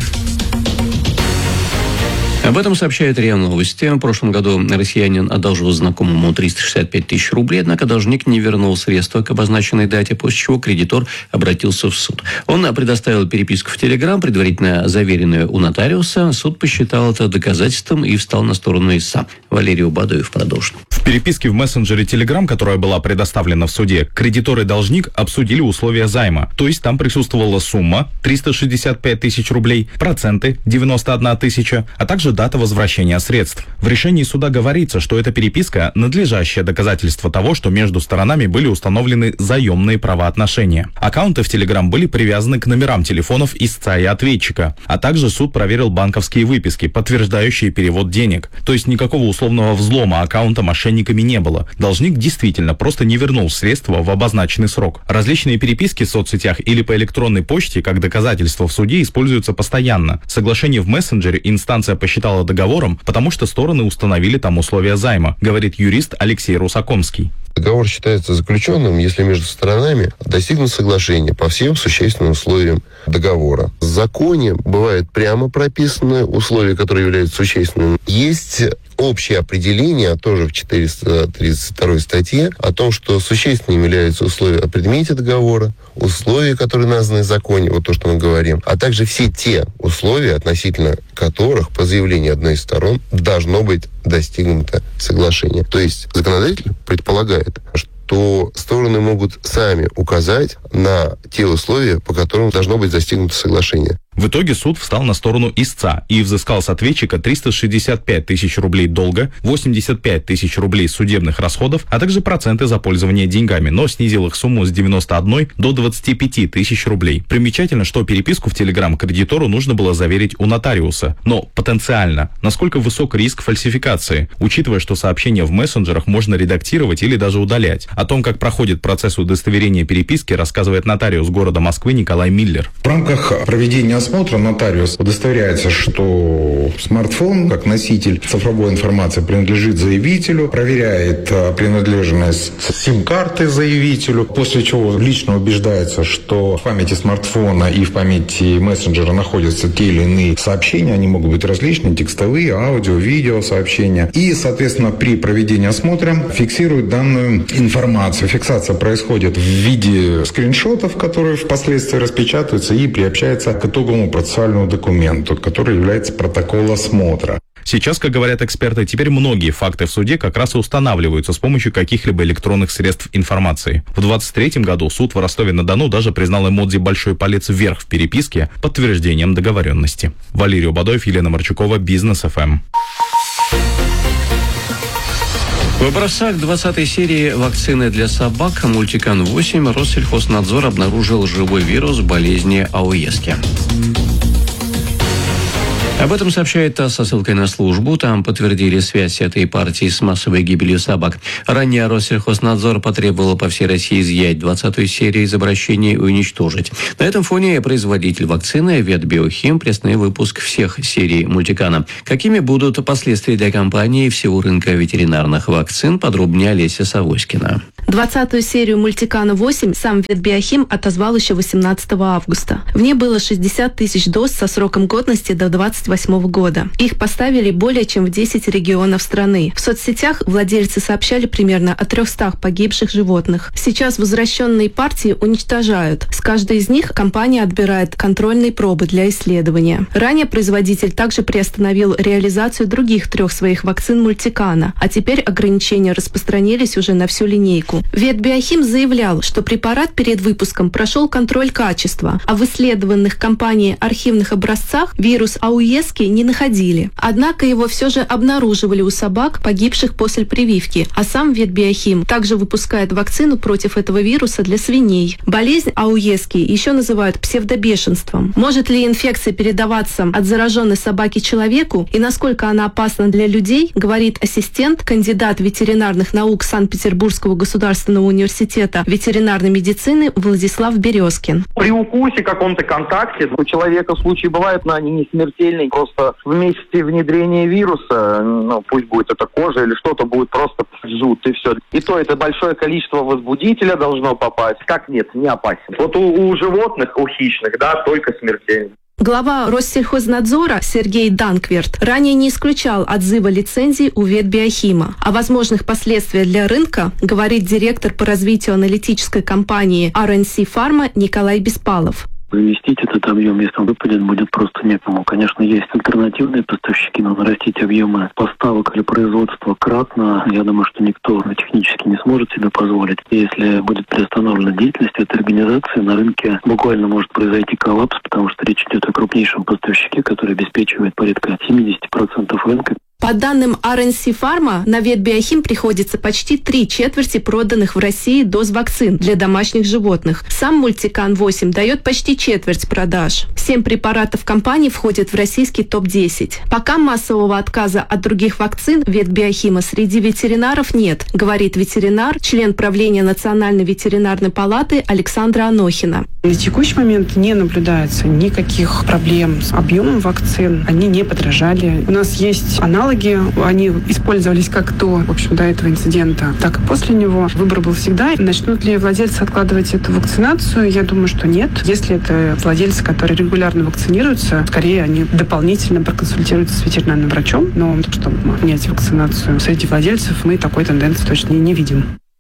Об этом сообщает РИА Новости. В прошлом году россиянин одолжил знакомому триста шестьдесят пять тысяч рублей, однако должник не вернул средства к обозначенной дате, после чего кредитор обратился в суд. Он предоставил переписку в Телеграм, предварительно заверенную у нотариуса. Суд посчитал это доказательством и встал на сторону истца. Валерий Убадуев продолжит. В переписке в мессенджере Telegram, которая была предоставлена в суде, кредитор и должник обсудили условия займа. То есть там присутствовала сумма триста шестьдесят пять тысяч рублей, проценты девяносто одна тысяча, а также дата возвращения средств. В решении суда говорится, что эта переписка – надлежащее доказательство того, что между сторонами были установлены заемные правоотношения. Аккаунты в Telegram были привязаны к номерам телефонов истца и ответчика, а также суд проверил банковские выписки, подтверждающие перевод денег. То есть никакого условного взлома аккаунта мошенниками не было. Должник действительно просто не вернул средства в обозначенный срок. Различные переписки в соцсетях или по электронной почте как доказательство в суде используются постоянно. Соглашение в мессенджере инстанция посчитала договором, потому что стороны установили там условия займа, говорит юрист Алексей Русакомский. Договор считается заключенным, если между сторонами достигнут соглашения по всем существенным условиям договора. В законе бывают прямо прописаны условия, которые являются существенными. Есть общее определение, тоже в четыреста тридцать второй статье, о том, что существенными являются условия о предмете договора, условия, которые названы в законе, вот то, что мы говорим, а также все те условия, относительно которых по заявлению одной из сторон должно быть достигнуто соглашение. То есть законодатель предполагает, что стороны могут сами указать на те условия, по которым должно быть достигнуто соглашение. В итоге суд встал на сторону истца и взыскал с ответчика триста шестьдесят пять тысяч рублей долга, восемьдесят пять тысяч рублей судебных расходов, а также проценты за пользование деньгами, но снизил их сумму с девяноста одной до двадцати пяти тысяч рублей. Примечательно, что переписку в Telegram кредитору нужно было заверить у нотариуса. Но потенциально, насколько высок риск фальсификации, учитывая, что сообщения в мессенджерах можно редактировать или даже удалять. О том, как проходит процесс удостоверения переписки, рассказывает нотариус города Москвы Николай Миллер. В рамках проведения осмотра нотариус удостоверяется, что смартфон, как носитель цифровой информации, принадлежит заявителю, проверяет принадлежность сим-карты заявителю, после чего лично убеждается, что в памяти смартфона и в памяти мессенджера находятся те или иные сообщения, они могут быть различные, текстовые, аудио, видео сообщения. И, соответственно, при проведении осмотра фиксирует данную информацию. Фиксация происходит в виде скриншотов, которые впоследствии распечатываются и приобщаются к итоговому процессуальному документу, который является протокол осмотра. Сейчас, как говорят эксперты, теперь многие факты в суде как раз и устанавливаются с помощью каких-либо электронных средств информации. В двадцать третьем году суд в Ростове-на-Дону даже признал эмодзи «большой палец вверх» в переписке подтверждением договоренности. Валерий Убадоев, Елена Марчукова, Бизнес эф эм. В образцах двадцатой серии вакцины для собак Мультикан восемь Россельхознадзор обнаружил живой вирус болезни АОЕСки. Об этом сообщает ТАСС со ссылкой на службу. Там подтвердили связь этой партии с массовой гибелью собак. Ранее Россельхознадзор потребовал по всей России изъять двадцатую серию из обращений и уничтожить. На этом фоне производитель вакцины Ветбиохим приостановил выпуск всех серий Мультикана. Какими будут последствия для компании и всего рынка ветеринарных вакцин, подробнее Олеся Савоськина. двадцатую серию Мультикана восемь сам Ветбиохим отозвал еще восемнадцатого августа. В ней было шестьдесят тысяч доз со сроком годности до двадцать восьмого года. Их поставили более чем в десять регионов страны. В соцсетях владельцы сообщали примерно о трехстах погибших животных. Сейчас возвращенные партии уничтожают. С каждой из них компания отбирает контрольные пробы для исследования. Ранее производитель также приостановил реализацию других трех своих вакцин Мультикана, а теперь ограничения распространились уже на всю линейку. Ветбиохим заявлял, что препарат перед выпуском прошел контроль качества, а в исследованных компанией архивных образцах вирус АОЕСки не находили. Однако его все же обнаруживали у собак, погибших после прививки, а сам Ветбиохим также выпускает вакцину против этого вируса для свиней. Болезнь АОЕСки еще называют псевдобешенством. Может ли инфекция передаваться от зараженной собаки человеку и насколько она опасна для людей, говорит ассистент, кандидат ветеринарных наук Санкт-Петербургского государственного университета ветеринарной медицины Владислав Березкин. При укусе, каком-то контакте у человека случаи бывают, но они не смертельные. Просто в месте внедрения вируса, ну, пусть будет это кожа или что-то, будет просто жут, и все. И то это большое количество возбудителя должно попасть. Как нет, не опасен. Вот у, у животных, у хищных, да, только смертельно. Глава Россельхознадзора Сергей Данкверт ранее не исключал отзыва лицензий у Ветбиохима. О возможных последствиях для рынка говорит директор по развитию аналитической компании ар эн си Pharma Николай Беспалов. Заместить этот объем, если он выпадет, будет просто некому. Конечно, есть альтернативные поставщики, но нарастить объемы поставок или производства кратно, я думаю, что никто технически не сможет себе позволить. И если будет приостановлена деятельность этой организации, на рынке буквально может произойти коллапс, потому что речь идет о крупнейшем поставщике, который обеспечивает порядка семьдесят процентов рынка. По данным ар эн си Pharma, на Ветбиохим приходится почти три четверти проданных в России доз вакцин для домашних животных. Сам Мультикан восемь дает почти четверть продаж. Семь препаратов компании входят в российский топ десять. Пока массового отказа от других вакцин Ветбиохима среди ветеринаров нет, говорит ветеринар, член правления Национальной ветеринарной палаты Александра Анохина. На текущий момент не наблюдается никаких проблем с объемом вакцин. Они не подорожали. У нас есть аналоги, они использовались как до, в общем, до этого инцидента, так и после него. Выбор был всегда. Начнут ли владельцы откладывать эту вакцинацию? Я думаю, что нет. Если это владельцы, которые регулярно вакцинируются, скорее они дополнительно проконсультируются с ветеринарным врачом. Но чтобы принять вакцинацию среди владельцев, мы такой тенденции точно не видим.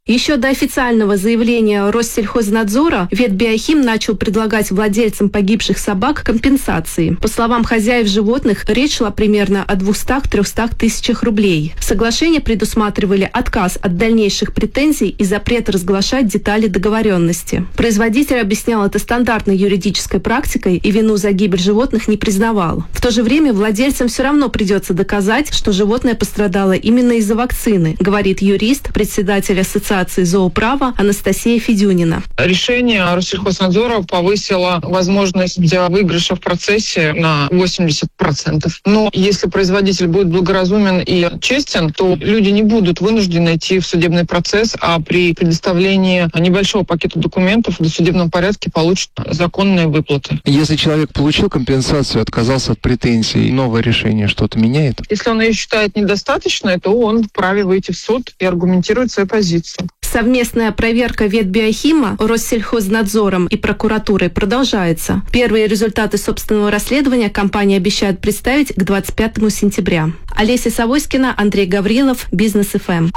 Еще до официального заявления Россельхознадзора ветбиохим начал предлагать владельцам погибших собак компенсации. По словам хозяев животных, речь шла примерно о двухстах-трехстах тысячах рублей. Соглашения предусматривали отказ от дальнейших претензий и запрет разглашать детали договоренности. Производитель объяснял это стандартной юридической практикой и вину за гибель животных не признавал. В то же время владельцам все равно придется доказать, что животное пострадало именно из-за вакцины, говорит юрист, председатель Ассоциации зооправа Анастасия Федюнина. Решение Россельхознадзора повысило возможность для выигрыша в процессе на восемьдесят процентов. Но если производитель будет благоразумен и честен, то люди не будут вынуждены идти в судебный процесс, а при предоставлении небольшого пакета документов в досудебном порядке получат законные выплаты. Если человек получил компенсацию, отказался от претензий, новое решение что-то меняет? Если он ее считает недостаточной, то он вправе выйти в суд и аргументировать свою позицию. Совместная проверка ветбиохима Россельхознадзором и прокуратурой продолжается. Первые результаты собственного расследования компания обещает представить к двадцать пятому сентября. Олеся Савоськина, Андрей Гаврилов, Бизнес эф эм.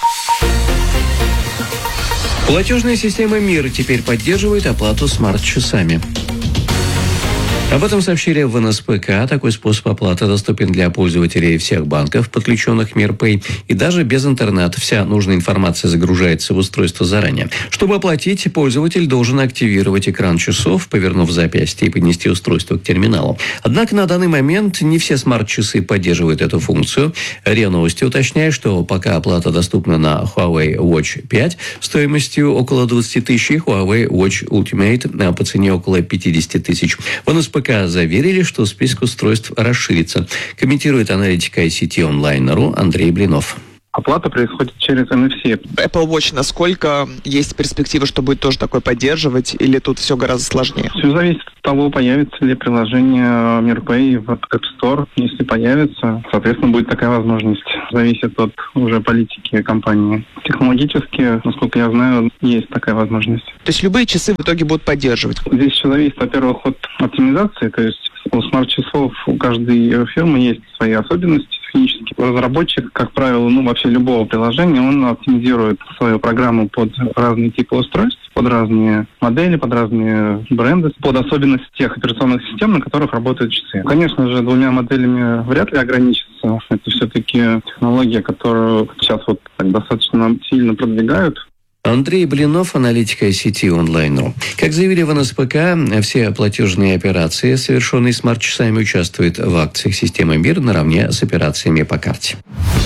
Платежная система МИР теперь поддерживает оплату смарт-часами. Об этом сообщили в эн эс пэ ка. Такой способ оплаты доступен для пользователей всех банков, подключенных МИР-Пэй, и даже без интернета. Вся нужная информация загружается в устройство заранее. Чтобы оплатить, пользователь должен активировать экран часов, повернув запястье и поднести устройство к терминалу. Однако на данный момент не все смарт-часы поддерживают эту функцию. РИА Новости уточняет, что пока оплата доступна на Huawei Watch пять стоимостью около двадцать тысяч и Huawei Watch Ultimate по цене около пятьдесят тысяч. В эн эс пэ ка заверили, что список устройств расширится. Комментирует аналитик ай си ти онлайн точка ру Андрей Блинов. Оплата происходит через эн эф си. Apple Watch, насколько есть перспектива, что будет тоже такое поддерживать, или тут все гораздо сложнее? Все зависит от того, появится ли приложение MirPay в App Store. Если появится, соответственно, будет такая возможность. Зависит от уже политики компании. Технологически, насколько я знаю, есть такая возможность. То есть любые часы в итоге будут поддерживать? Здесь еще зависит, во-первых, от оптимизации. То есть у смарт-часов у каждой фирмы есть свои особенности технические. Разработчик, как правило, ну вообще любого приложения, он оптимизирует свою программу под разные типы устройств, под разные модели, под разные бренды, под особенности тех операционных систем, на которых работают часы. Конечно же, двумя моделями вряд ли ограничится. Это все-таки технология, которую сейчас вот так достаточно сильно продвигают. Андрей Блинов, аналитик ай си ти онлайн точка ру. Как заявили в эн эс пэ ка, все платежные операции, совершенные смарт-часами, участвуют в акциях системы МИР наравне с операциями по карте.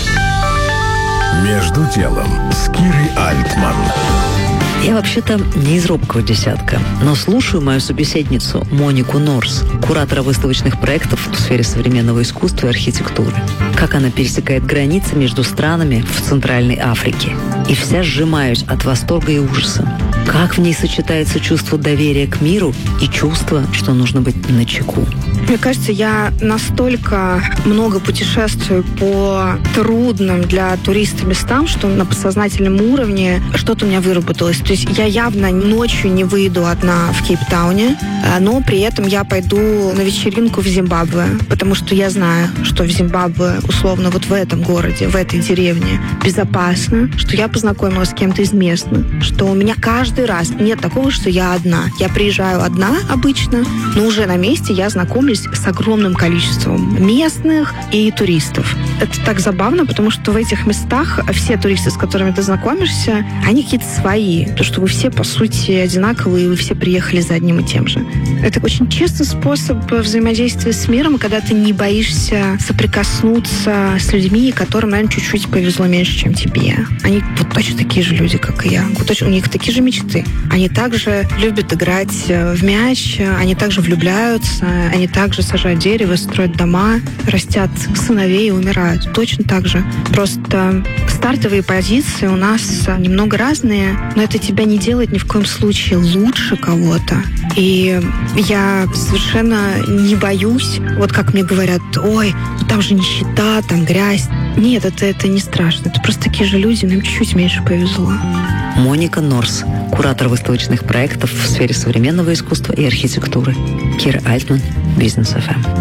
Между делом с Кирой Альтман. Я вообще-то не из робкого десятка, но слушаю мою собеседницу Монику Норс, куратора выставочных проектов в сфере современного искусства и архитектуры. Как она пересекает границы между странами в Центральной Африке. И вся сжимаюсь от восторга и ужаса. Как в ней сочетается чувство доверия к миру и чувство, что нужно быть начеку. Мне кажется, я настолько много путешествую по трудным для туриста местам, что на подсознательном уровне что-то у меня выработалось. То есть я явно ночью не выйду одна в Кейптауне, но при этом я пойду на вечеринку в Зимбабве, потому что я знаю, что в Зимбабве, условно, вот в этом городе, в этой деревне безопасно, что я познакомилась с кем-то из местных, что у меня каждый раз нет такого, что я одна. Я приезжаю одна обычно, но уже на месте я знакомлюсь с огромным количеством местных и туристов. Это так забавно, потому что в этих местах все туристы, с которыми ты знакомишься, они какие-то свои. То, что вы все, по сути, одинаковые, и вы все приехали за одним и тем же. Это очень честный способ взаимодействия с миром, когда ты не боишься соприкоснуться с людьми, которым, наверное, чуть-чуть повезло меньше, чем тебе. Они вот точно такие же люди, как и я. Вот точно, у них такие же мечты. Они также любят играть в мяч, они также влюбляются, они также сажают дерево, строят дома, растят сыновей и умирают. Точно так же. Просто стартовые позиции у нас немного разные, но это тебя не делает ни в коем случае лучше кого-то. И я совершенно не боюсь, вот как мне говорят, ой, ну там же нищета, там грязь. Нет, это, это не страшно. Это просто такие же люди, но им чуть-чуть меньше повезло. Моника Норс, куратор выставочных проектов в сфере современного искусства и архитектуры. Кира Альтман, Бизнес эф эм.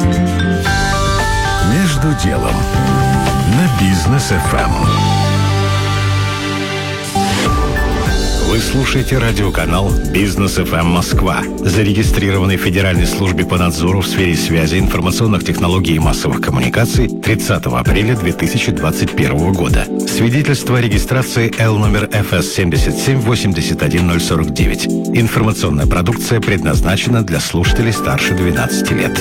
Между делом на Бизнес эф эм. Вы слушаете радиоканал «Бизнес эф эм Москва», зарегистрированный в Федеральной службе по надзору в сфере связи, информационных технологий и массовых коммуникаций тридцатого апреля две тысячи двадцать первого года. Свидетельство о регистрации Л номер эф эс семь семь восемь один ноль сорок девять. Информационная продукция предназначена для слушателей старше двенадцати лет.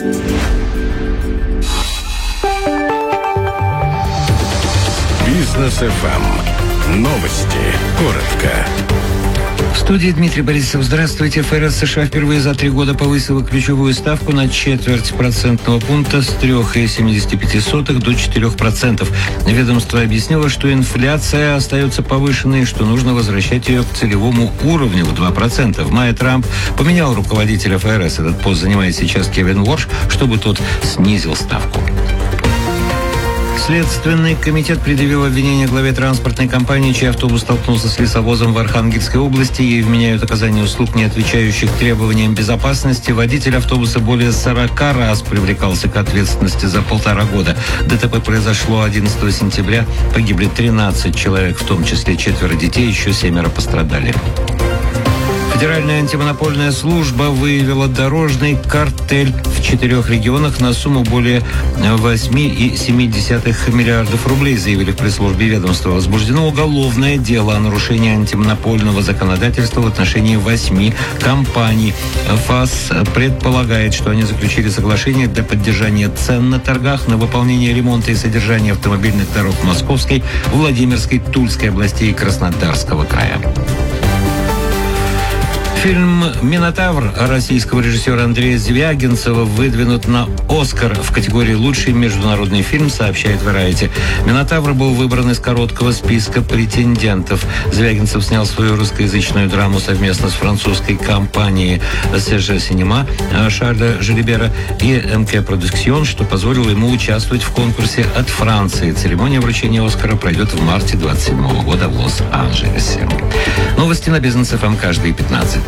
Бизнес эф эм. Новости. Коротко. В студии Дмитрий Борисов. Здравствуйте. эф эр эс США впервые за три года повысила ключевую ставку на четверть процентного пункта с трёх целых семидесяти пяти сотых до четырёх процентов. Ведомство объяснило, что инфляция остается повышенной и что нужно возвращать ее к целевому уровню в два процента. В мае Трамп поменял руководителя эф эр эс. Этот пост занимает сейчас Кевин Уорш, чтобы тот снизил ставку. Следственный комитет предъявил обвинение главе транспортной компании, чей автобус столкнулся с лесовозом в Архангельской области. Ей вменяют оказание услуг, не отвечающих требованиям безопасности. Водитель автобуса более сорока раз привлекался к ответственности за полтора года. ДТП произошло одиннадцатого сентября. Погибли тринадцать человек, в том числе четверо детей, еще семеро пострадали. Федеральная антимонопольная служба выявила дорожный картель в четырех регионах на сумму более восемь целых семь десятых миллиардов рублей, заявили в пресс-службе ведомства. Возбуждено уголовное дело о нарушении антимонопольного законодательства в отношении восьми компаний. ФАС предполагает, что они заключили соглашение для поддержания цен на торгах на выполнение ремонта и содержания автомобильных дорог Московской, Владимирской, Тульской областей и Краснодарского края. Фильм «Минотавр» российского режиссера Андрея Звягинцева выдвинут на «Оскар» в категории «Лучший международный фильм», сообщает Variety. «Минотавр» был выбран из короткого списка претендентов. Звягинцев снял свою русскоязычную драму совместно с французской компанией «Си Джи Cinema» Шарля Жеребера и эм ка Production, что позволило ему участвовать в конкурсе от Франции. Церемония вручения «Оскара» пройдет в марте двадцать седьмого года в Лос-Анджелесе. Новости на Бизнес эф эм каждые пятнадцать